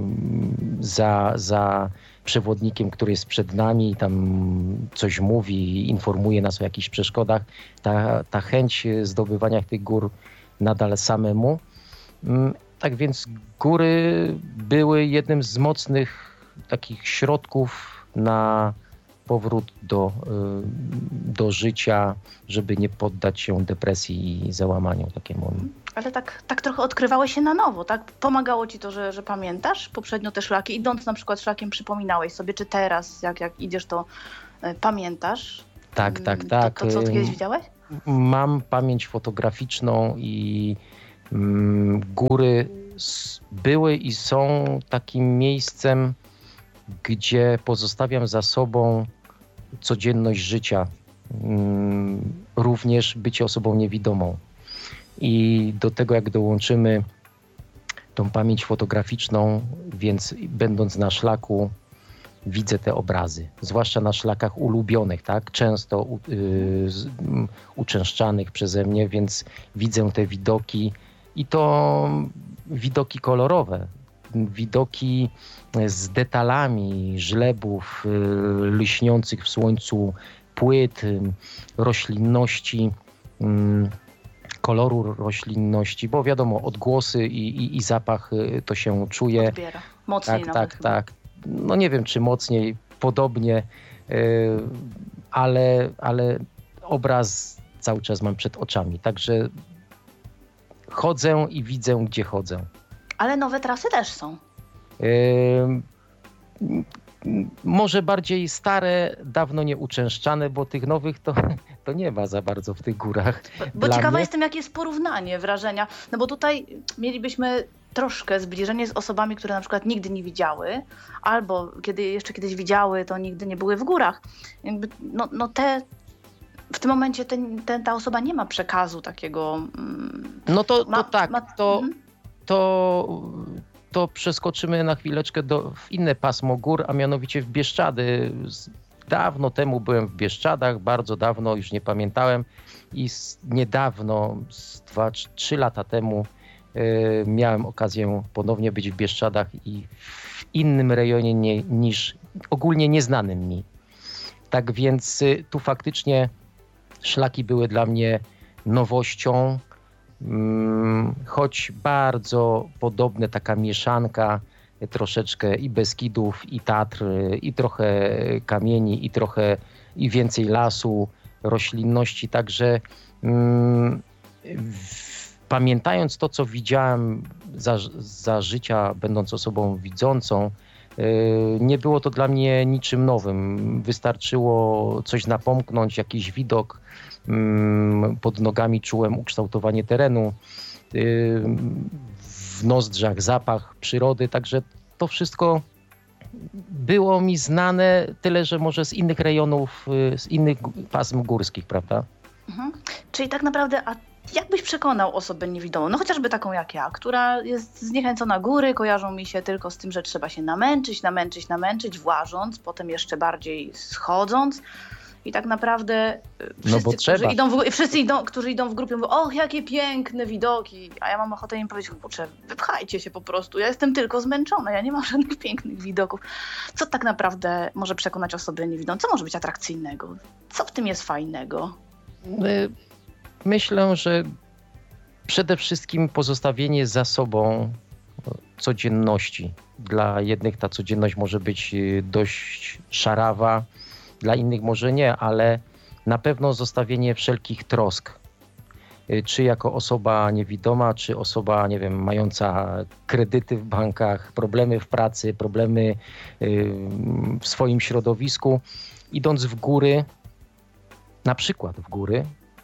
za, za przewodnikiem, który jest przed nami, tam coś mówi, informuje nas o jakichś przeszkodach. Ta, ta chęć zdobywania tych gór nadal samemu. Tak więc góry były jednym z mocnych takich środków na powrót do, do życia, żeby nie poddać się depresji i załamaniu takiemu. Ale tak, tak trochę odkrywałeś się na nowo, tak? Pomagało ci to, że, że pamiętasz poprzednio te szlaki? Idąc na przykład szlakiem przypominałeś sobie, czy teraz, jak, jak idziesz, to y, pamiętasz? Tak, tak, tak. To, to co ty kiedyś widziałeś? Mam pamięć fotograficzną i mm, góry były i są takim miejscem, gdzie pozostawiam za sobą codzienność życia, mm, również bycie osobą niewidomą. I do tego, jak dołączymy tą pamięć fotograficzną, więc będąc na szlaku, widzę te obrazy, zwłaszcza na szlakach ulubionych, tak? Często u, y, z, um, uczęszczanych przeze mnie, więc widzę te widoki i to widoki kolorowe, widoki z detalami żlebów y, lśniących w słońcu, płyt, y, roślinności, y, koloru roślinności, bo wiadomo, odgłosy i, i, i zapach y, to się czuje. Odbiera. Mocniej tak, nawet. tak, chyba. tak. No nie wiem, czy mocniej, podobnie, y, ale, ale obraz cały czas mam przed oczami. Także chodzę i widzę, gdzie chodzę. Ale nowe trasy też są. Y, może bardziej stare, dawno nie uczęszczane, bo tych nowych to, to nie ma za bardzo w tych górach. Bo Dla ciekawa mnie... jestem, jakie jest porównanie, wrażenia. No bo tutaj mielibyśmy troszkę zbliżenie z osobami, które na przykład nigdy nie widziały, albo kiedy jeszcze kiedyś widziały, to nigdy nie były w górach. Jakby, no, no te, w tym momencie ten, ten, ta osoba nie ma przekazu takiego. Mm, no to, ma, to tak, ma, to, mhm. to, to przeskoczymy na chwileczkę do, w inne pasmo gór, a mianowicie w Bieszczady. Dawno temu byłem w Bieszczadach, bardzo dawno, już nie pamiętałem i z, niedawno, z dwa, trzy lata temu y, miałem okazję ponownie być w Bieszczadach i w innym rejonie nie, niż ogólnie nieznanym mi. Tak więc y, tu faktycznie szlaki były dla mnie nowością, y, choć bardzo podobne, taka mieszanka troszeczkę i Beskidów, i Tatr, i trochę kamieni, i trochę i więcej lasu, roślinności. Także mm, w, pamiętając to, co widziałem za, za życia, będąc osobą widzącą, y, nie było to dla mnie niczym nowym. Wystarczyło coś napomknąć, jakiś widok. Y, pod nogami czułem ukształtowanie terenu. Y, w nozdrzach zapach przyrody, także to wszystko było mi znane, tyle że może z innych rejonów, z innych pasm górskich, prawda? Mhm. Czyli tak naprawdę, a jak byś przekonał osobę niewidomą, no chociażby taką jak ja, która jest zniechęcona góry, kojarzą mi się tylko z tym, że trzeba się namęczyć, namęczyć, namęczyć, włażąc, potem jeszcze bardziej schodząc. I tak naprawdę wszyscy, no bo trzeba. Którzy idą w, wszyscy, idą, którzy idą w grupie, mówią, och, jakie piękne widoki. A ja mam ochotę im powiedzieć, kurczę, wypchajcie się po prostu. Ja jestem tylko zmęczona, ja nie mam żadnych pięknych widoków. Co tak naprawdę może przekonać osoby niewidome? Co może być atrakcyjnego? Co w tym jest fajnego? Myślę, że przede wszystkim pozostawienie za sobą codzienności. Dla jednych ta codzienność może być dość szarawa, dla innych może nie, ale na pewno zostawienie wszelkich trosk. Czy jako osoba niewidoma, czy osoba, nie wiem, mająca kredyty w bankach, problemy w pracy, problemy w swoim środowisku. Idąc w góry, na przykład w góry,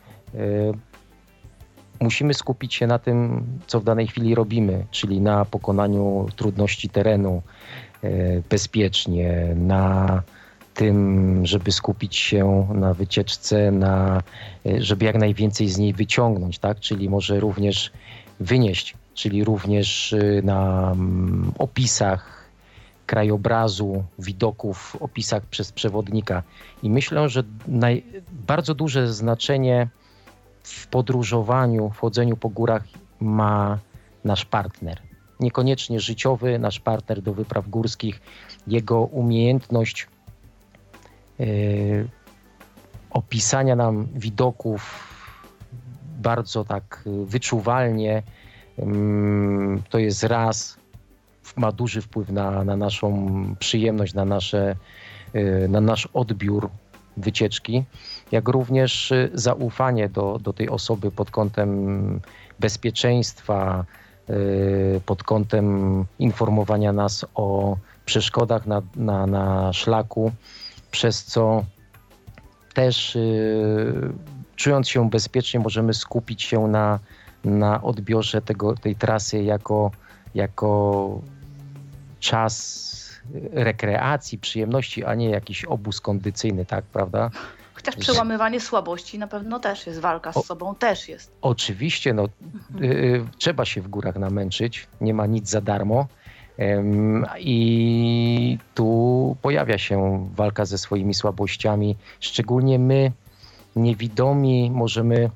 musimy skupić się na tym, co w danej chwili robimy, czyli na pokonaniu trudności terenu bezpiecznie, na tym, żeby skupić się na wycieczce, na, żeby jak najwięcej z niej wyciągnąć, tak? Czyli może również wynieść, czyli również na opisach krajobrazu, widoków, opisach przez przewodnika. I myślę, że naj, bardzo duże znaczenie w podróżowaniu, w chodzeniu po górach ma nasz partner. Niekoniecznie życiowy, nasz partner do wypraw górskich, jego umiejętność Yy, opisania nam widoków bardzo tak wyczuwalnie, yy, to jest raz, ma duży wpływ na, na naszą przyjemność, na nasze na nasz odbiór wycieczki, jak również zaufanie do, do tej osoby pod kątem bezpieczeństwa, pod kątem informowania nas o przeszkodach na, na, na szlaku, przez co też czując się bezpiecznie możemy skupić się na, na odbiorze tego, tej trasy jako, jako czas rekreacji, przyjemności, a nie jakiś obóz kondycyjny, tak, prawda? Chociaż przełamywanie słabości na pewno też jest, walka z o, sobą też jest. Oczywiście, no, mhm. y, trzeba się w górach namęczyć, nie ma nic za darmo ym, i tu pojawia się walka ze swoimi słabościami. Szczególnie my, niewidomi, możemy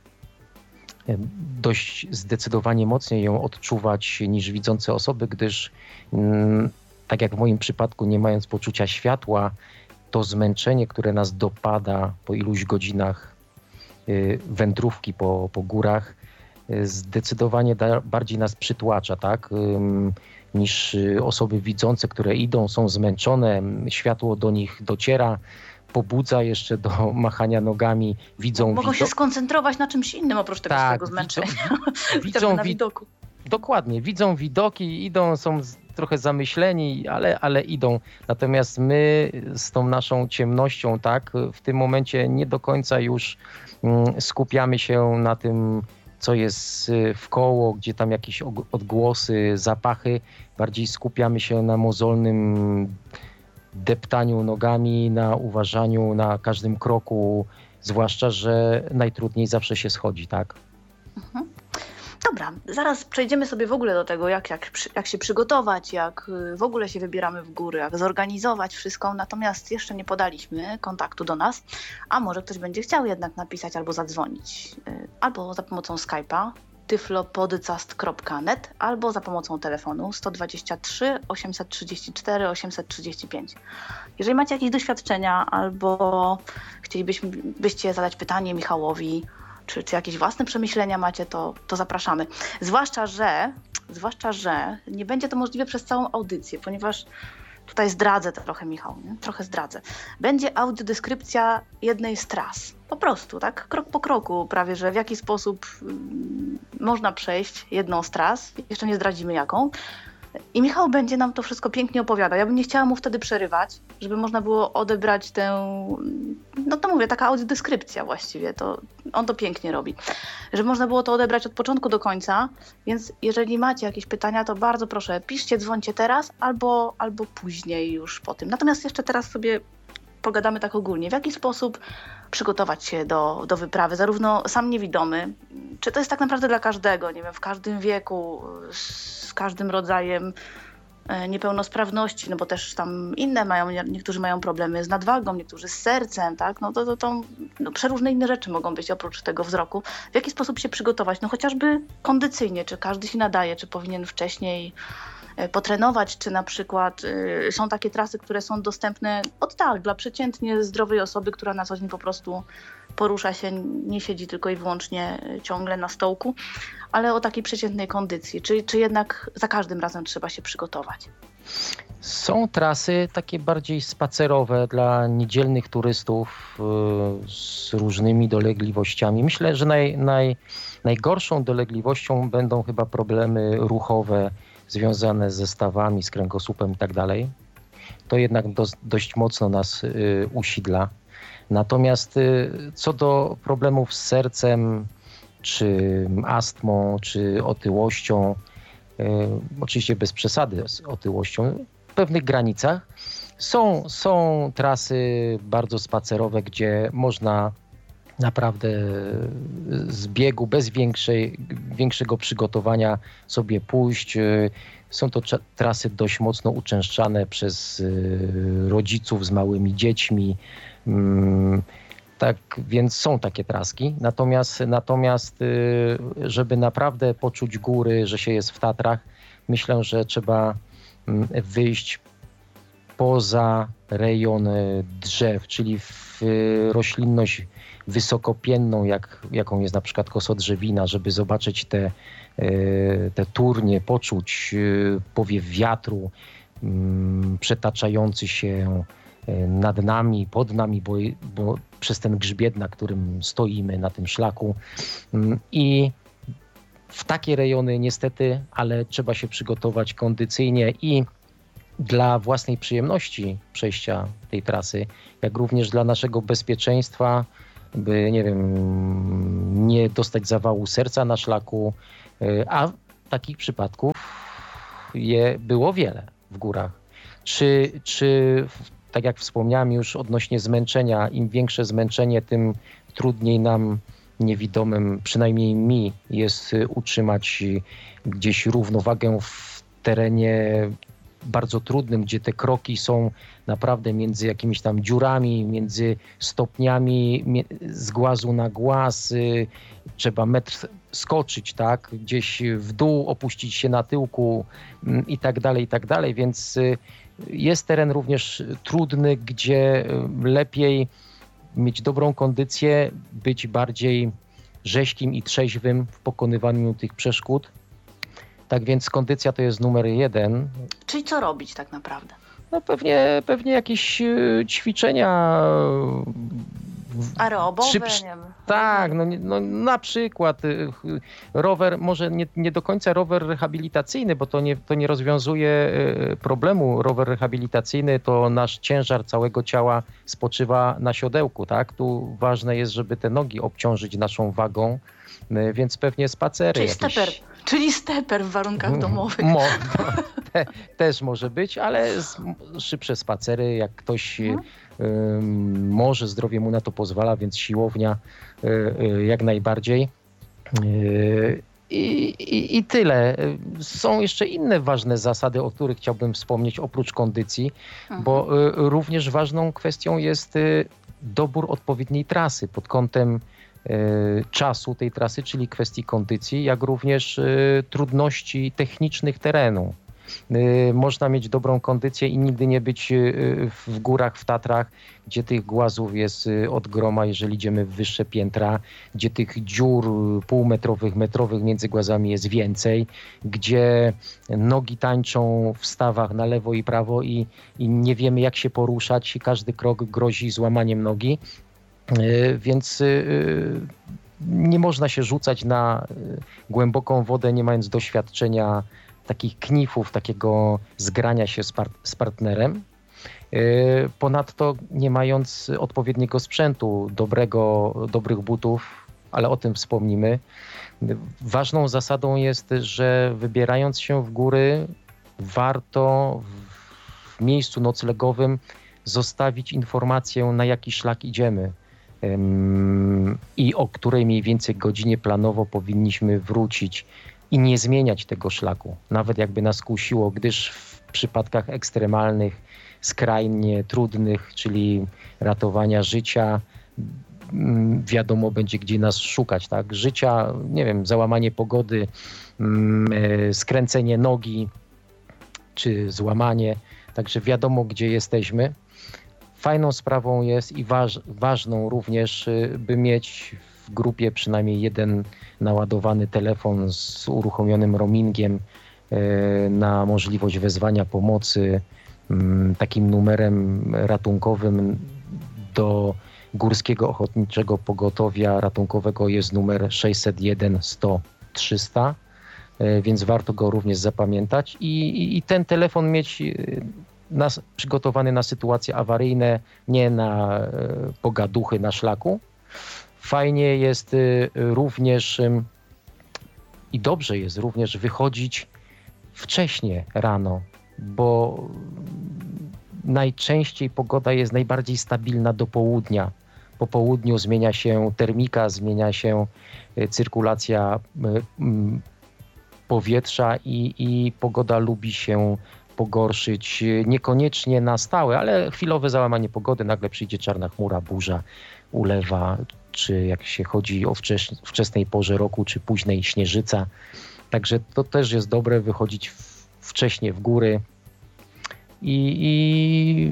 dość zdecydowanie mocniej ją odczuwać niż widzące osoby, gdyż ym, tak jak w moim przypadku, nie mając poczucia światła, to zmęczenie, które nas dopada po iluś godzinach wędrówki po, po górach, zdecydowanie da, bardziej nas przytłacza, tak? Niż osoby widzące, które idą, są zmęczone, światło do nich dociera, pobudza jeszcze do machania nogami, widzą... Mogą widok... się skoncentrować na czymś innym oprócz tego tak, swojego zmęczenia. Widzą, widzą na widoku. Dokładnie, widzą widoki, idą, są trochę zamyśleni, ale, ale idą. Natomiast my z tą naszą ciemnością, tak, w tym momencie nie do końca już skupiamy się na tym, co jest wkoło, gdzie tam jakieś odgłosy, zapachy. Bardziej skupiamy się na mozolnym deptaniu nogami, na uważaniu na każdym kroku, zwłaszcza, że najtrudniej zawsze się schodzi, tak? Mhm. Dobra, zaraz przejdziemy sobie w ogóle do tego, jak, jak, jak się przygotować, jak w ogóle się wybieramy w góry, jak zorganizować wszystko. Natomiast jeszcze nie podaliśmy kontaktu do nas, a może ktoś będzie chciał jednak napisać albo zadzwonić, albo za pomocą Skype'a tyflopodcast kropka net, albo za pomocą telefonu sto dwadzieścia trzy osiemset trzydzieści cztery osiemset trzydzieści pięć. Jeżeli macie jakieś doświadczenia albo chcielibyście zadać pytanie Michałowi, Czy, czy jakieś własne przemyślenia macie, to, to zapraszamy. Zwłaszcza że, zwłaszcza, że nie będzie to możliwe przez całą audycję, ponieważ tutaj zdradzę trochę, Michał, nie? trochę zdradzę. Będzie audiodeskrypcja jednej z tras. Po prostu, tak? Krok po kroku prawie, że w jaki sposób mm, można przejść jedną z tras. Jeszcze nie zdradzimy jaką. I Michał będzie nam to wszystko pięknie opowiadał. Ja bym nie chciała mu wtedy przerywać, żeby można było odebrać tę, no to mówię, taka audiodeskrypcja właściwie, to on to pięknie robi. Żeby można było to odebrać od początku do końca, więc jeżeli macie jakieś pytania, to bardzo proszę, piszcie, dzwońcie teraz albo, albo później już po tym. Natomiast jeszcze teraz sobie pogadamy tak ogólnie, w jaki sposób przygotować się do, do wyprawy, zarówno sam niewidomy, czy to jest tak naprawdę dla każdego, nie wiem, w każdym wieku, z każdym rodzajem niepełnosprawności, no bo też tam inne mają, niektórzy mają problemy z nadwagą, niektórzy z sercem, tak, no to, to, to no, przeróżne inne rzeczy mogą być oprócz tego wzroku. W jaki sposób się przygotować? No chociażby kondycyjnie, czy każdy się nadaje, czy powinien wcześniej potrenować, czy na przykład y, są takie trasy, które są dostępne od tak, dla przeciętnie zdrowej osoby, która na co dzień po prostu porusza się, nie siedzi tylko i wyłącznie ciągle na stołku, ale o takiej przeciętnej kondycji. Czy, czy jednak za każdym razem trzeba się przygotować? Są trasy takie bardziej spacerowe dla niedzielnych turystów y, z różnymi dolegliwościami. Myślę, że naj, naj, najgorszą dolegliwością będą chyba problemy ruchowe związane ze stawami, z kręgosłupem i tak dalej. To jednak do, dość mocno nas y, usidla. Natomiast y, co do problemów z sercem, czy astmą, czy otyłością, y, oczywiście bez przesady z otyłością, w pewnych granicach są, są trasy bardzo spacerowe, gdzie można naprawdę z biegu, bez większej, większego przygotowania sobie pójść. Są to trasy dość mocno uczęszczane przez rodziców z małymi dziećmi. Tak więc są takie traski. Natomiast, natomiast żeby naprawdę poczuć góry, że się jest w Tatrach, myślę, że trzeba wyjść poza rejon drzew, czyli w roślinność wysokopienną, jak, jaką jest na przykład kosodrzewina, żeby zobaczyć te, te turnie, poczuć powiew wiatru przetaczający się nad nami, pod nami, bo, bo przez ten grzbiet, na którym stoimy, na tym szlaku. I w takie rejony niestety, ale trzeba się przygotować kondycyjnie i dla własnej przyjemności przejścia tej trasy, jak również dla naszego bezpieczeństwa, by, nie wiem, nie dostać zawału serca na szlaku, a takich przypadków je było wiele w górach. Czy, czy tak jak wspomniałem już odnośnie zmęczenia, im większe zmęczenie, tym trudniej nam niewidomym, przynajmniej mi, jest utrzymać gdzieś równowagę w terenie bardzo trudnym, gdzie te kroki są naprawdę między jakimiś tam dziurami, między stopniami, z głazu na głaz. Trzeba metr skoczyć, tak? Gdzieś w dół, opuścić się na tyłku i tak dalej, i tak dalej. Więc jest teren również trudny, gdzie lepiej mieć dobrą kondycję, być bardziej rzeźkim i trzeźwym w pokonywaniu tych przeszkód. Tak więc kondycja to jest numer jeden. Czyli co robić tak naprawdę? No pewnie, pewnie jakieś ćwiczenia aerobowe, Trzy, nie wiem. Tak, no, no na przykład rower, może nie, nie do końca rower rehabilitacyjny, bo to nie, to nie rozwiązuje problemu. Rower rehabilitacyjny to nasz ciężar całego ciała spoczywa na siodełku, tak? Tu ważne jest, żeby te nogi obciążyć naszą wagą, więc pewnie spacery. Czyli jakieś... steper, czyli steper w warunkach domowych. Mo, te, też może być, ale szybsze spacery, jak ktoś hmm. y, może, zdrowie mu na to pozwala, więc siłownia y, y, jak najbardziej. Y, i, i, I tyle. Są jeszcze inne ważne zasady, o których chciałbym wspomnieć oprócz kondycji, hmm. bo y, również ważną kwestią jest y, dobór odpowiedniej trasy pod kątem czasu tej trasy, czyli kwestii kondycji, jak również y, trudności technicznych terenu. Y, można mieć dobrą kondycję i nigdy nie być y, w górach, w Tatrach, gdzie tych głazów jest y, od groma, jeżeli idziemy w wyższe piętra, gdzie tych dziur półmetrowych, metrowych między głazami jest więcej, gdzie nogi tańczą w stawach na lewo i prawo i, i nie wiemy, jak się poruszać. Każdy krok grozi złamaniem nogi. Więc nie można się rzucać na głęboką wodę, nie mając doświadczenia takich knifów, takiego zgrania się z, par- z partnerem. Ponadto nie mając odpowiedniego sprzętu, dobrego, dobrych butów, ale o tym wspomnimy. Ważną zasadą jest, że wybierając się w góry, warto w miejscu noclegowym zostawić informację, na jaki szlak idziemy i o której mniej więcej godzinie planowo powinniśmy wrócić i nie zmieniać tego szlaku, nawet jakby nas kusiło, gdyż w przypadkach ekstremalnych, skrajnie trudnych, czyli ratowania życia, wiadomo będzie, gdzie nas szukać, tak? Życia, nie wiem, załamanie pogody, skręcenie nogi czy złamanie, także wiadomo, gdzie jesteśmy. Fajną sprawą jest i waż, ważną również, by mieć w grupie przynajmniej jeden naładowany telefon z uruchomionym roamingiem na możliwość wezwania pomocy, takim numerem ratunkowym do Górskiego Ochotniczego Pogotowia Ratunkowego jest numer sześćset jeden sto trzysta, więc warto go również zapamiętać i, i, i ten telefon mieć nas, przygotowany na sytuacje awaryjne, nie na e, pogaduchy na szlaku. Fajnie jest e, również e, i dobrze jest również wychodzić wcześnie rano, bo najczęściej pogoda jest najbardziej stabilna do południa. Po południu zmienia się termika, zmienia się e, cyrkulacja e, m, powietrza i, i pogoda lubi się pogorszyć, niekoniecznie na stałe, ale chwilowe załamanie pogody, nagle przyjdzie czarna chmura, burza, ulewa, czy jak się chodzi o wczes- wczesnej porze roku, czy późnej śnieżyca. Także to też jest dobre wychodzić w, wcześnie w góry i, i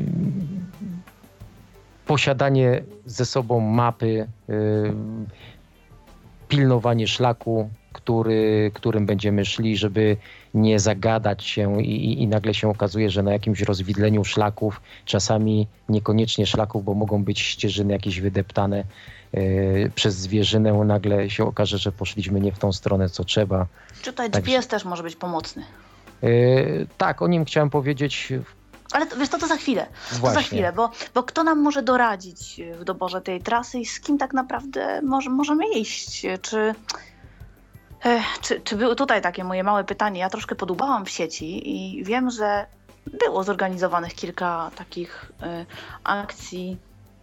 posiadanie ze sobą mapy, yy, pilnowanie szlaku, który, którym będziemy szli, żeby nie zagadać się i, i, i nagle się okazuje, że na jakimś rozwidleniu szlaków, czasami niekoniecznie szlaków, bo mogą być ścieżyny jakieś wydeptane yy, przez zwierzynę, nagle się okaże, że poszliśmy nie w tą stronę, co trzeba. Czy tutaj Także, G P S też może być pomocny? Yy, tak, o nim chciałem powiedzieć. Ale to, wiesz to, to za chwilę, Właśnie. to za chwilę, bo, bo kto nam może doradzić w doborze tej trasy i z kim tak naprawdę może, możemy iść? Czy, e, czy, czy były tutaj takie moje małe pytanie? Ja troszkę podłubałam w sieci i wiem, że było zorganizowanych kilka takich e, akcji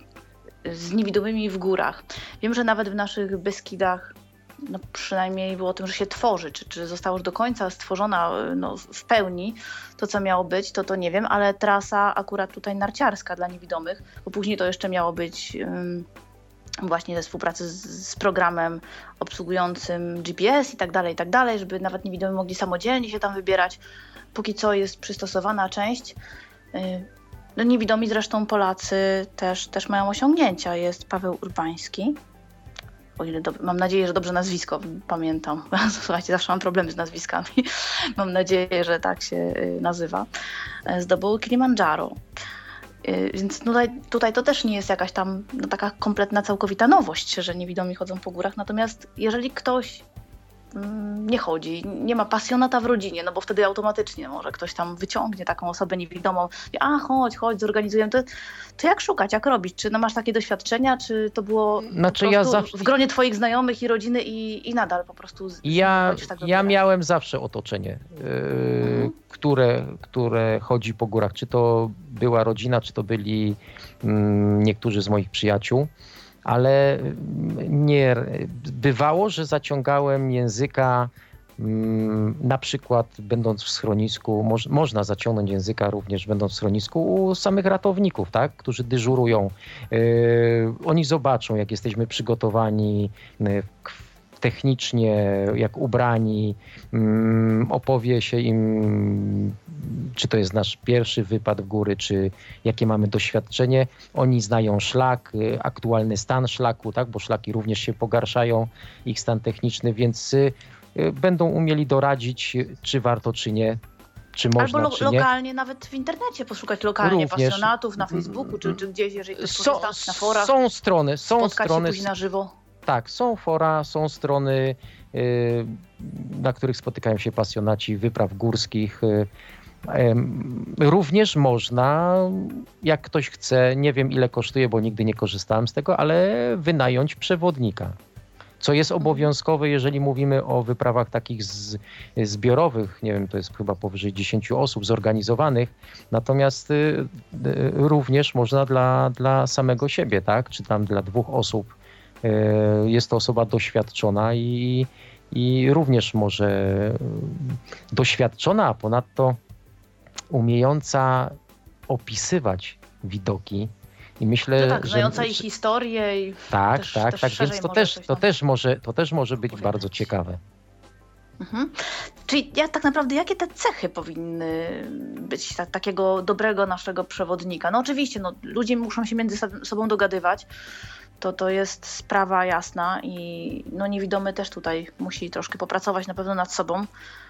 z niewidomymi w górach. Wiem, że nawet w naszych Beskidach no przynajmniej było o tym, że się tworzy, czy, czy została już do końca stworzona no, w pełni to, co miało być, to to nie wiem, ale trasa akurat tutaj narciarska dla niewidomych, bo później to jeszcze miało być um, właśnie ze współpracy z, z programem obsługującym G P S i tak dalej, i tak dalej, żeby nawet niewidomi mogli samodzielnie się tam wybierać. Póki co jest przystosowana część. No, niewidomi zresztą Polacy też, też mają osiągnięcia. Jest Paweł Urbański. O ile do... Mam nadzieję, że dobrze nazwisko pamiętam. Słuchajcie, zawsze mam problemy z nazwiskami. Mam nadzieję, że tak się nazywa. Zdobył Kilimandżaro. Więc tutaj, tutaj to też nie jest jakaś tam no, taka kompletna, całkowita nowość, że niewidomi chodzą po górach. Natomiast jeżeli ktoś nie chodzi, nie ma pasjonata w rodzinie, no bo wtedy automatycznie może ktoś tam wyciągnie taką osobę niewidomą, a chodź, chodź, zorganizujemy, to, to jak szukać, jak robić? Czy no masz takie doświadczenia, czy to było znaczy, po ja zawsze... w gronie twoich znajomych i rodziny i, i nadal po prostu z, ja, z, tak ja miałem zawsze otoczenie, yy, mhm. które, które chodzi po górach, czy to była rodzina, czy to byli yy, niektórzy z moich przyjaciół. Ale nie bywało, że zaciągałem języka, na przykład będąc w schronisku, moż, można zaciągnąć języka również będąc w schronisku u samych ratowników, tak, którzy dyżurują. Yy, oni zobaczą, jak jesteśmy przygotowani technicznie, jak ubrani, opowie się im, czy to jest nasz pierwszy wypad w góry, czy jakie mamy doświadczenie. Oni znają szlak, aktualny stan szlaku, tak, bo szlaki również się pogarszają, ich stan techniczny, więc będą umieli doradzić, czy warto, czy nie. Czy można, albo lo- czy nie. lokalnie, nawet w internecie poszukać lokalnie również pasjonatów na Facebooku, czy, czy gdzieś, jeżeli ktoś korzysta na forach. Są strony, są spotkać strony. się później na żywo. Tak, są fora, są strony, yy, na których spotykają się pasjonaci wypraw górskich. Yy, yy, również można, jak ktoś chce, nie wiem ile kosztuje, bo nigdy nie korzystałem z tego, ale wynająć przewodnika. Co jest obowiązkowe, jeżeli mówimy o wyprawach takich z, zbiorowych, nie wiem, to jest chyba powyżej dziesięciu osób zorganizowanych, natomiast y, y, również można dla, dla samego siebie, tak, czy tam dla dwóch osób. Y, jest to osoba doświadczona i, i również może doświadczona, a ponadto umiejąca opisywać widoki. I myślę, to tak, że, znająca że, ich historię i tak, też, tak, też tak, więc to też, to, też może, to też może być powiedzieć. bardzo ciekawe. Mhm. Czyli ja, tak naprawdę jakie te cechy powinny być ta, takiego dobrego naszego przewodnika? No oczywiście, no, ludzie muszą się między sobą dogadywać, to, to jest sprawa jasna i no, niewidomy też tutaj musi troszkę popracować na pewno nad sobą,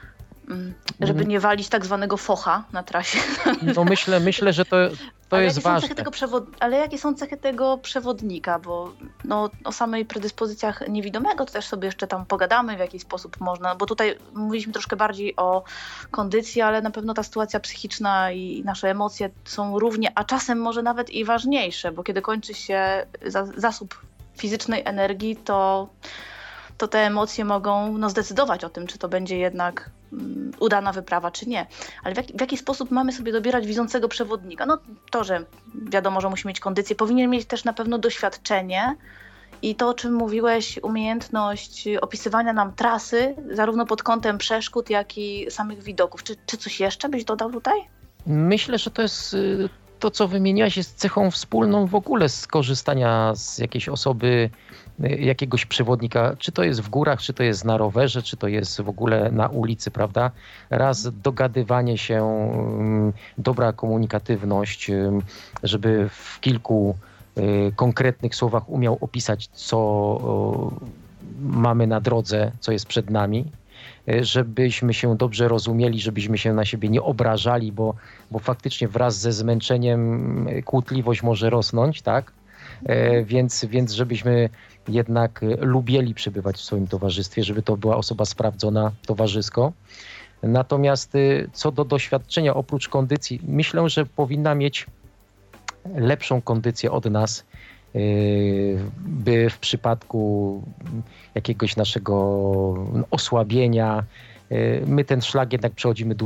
żeby nie walić tak zwanego focha na trasie. No myślę, myślę, że to, to ale jest jakie ważne. Są cechy tego przewod... Ale jakie są cechy tego przewodnika? Bo no, o samej predyspozycjach niewidomego to też sobie jeszcze tam pogadamy, w jaki sposób można, bo tutaj mówiliśmy troszkę bardziej o kondycji, ale na pewno ta sytuacja psychiczna i nasze emocje są równie, a czasem może nawet i ważniejsze, bo kiedy kończy się za, zasób fizycznej energii, to to te emocje mogą no, zdecydować o tym, czy to będzie jednak um, udana wyprawa, czy nie. Ale w jaki, w jaki sposób mamy sobie dobierać widzącego przewodnika? No to, że wiadomo, że musi mieć kondycję, powinien mieć też na pewno doświadczenie i to, o czym mówiłeś, umiejętność opisywania nam trasy, zarówno pod kątem przeszkód, jak i samych widoków. Czy, czy coś jeszcze byś dodał tutaj? Myślę, że to jest... To, co wymieniłaś, jest cechą wspólną w ogóle z korzystania z jakiejś osoby, jakiegoś przewodnika, czy to jest w górach, czy to jest na rowerze, czy to jest w ogóle na ulicy, prawda? Raz dogadywanie się, dobra komunikatywność, żeby w kilku konkretnych słowach umiał opisać, co, mamy na drodze, co jest przed nami, żebyśmy się dobrze rozumieli, żebyśmy się na siebie nie obrażali, bo, bo faktycznie wraz ze zmęczeniem kłótliwość może rosnąć, tak? Więc, więc żebyśmy jednak lubili przebywać w swoim towarzystwie, żeby to była osoba sprawdzona towarzysko. Natomiast co do doświadczenia, oprócz kondycji, myślę, że powinna mieć lepszą kondycję od nas, by w przypadku jakiegoś naszego osłabienia, my ten szlak jednak przechodzimy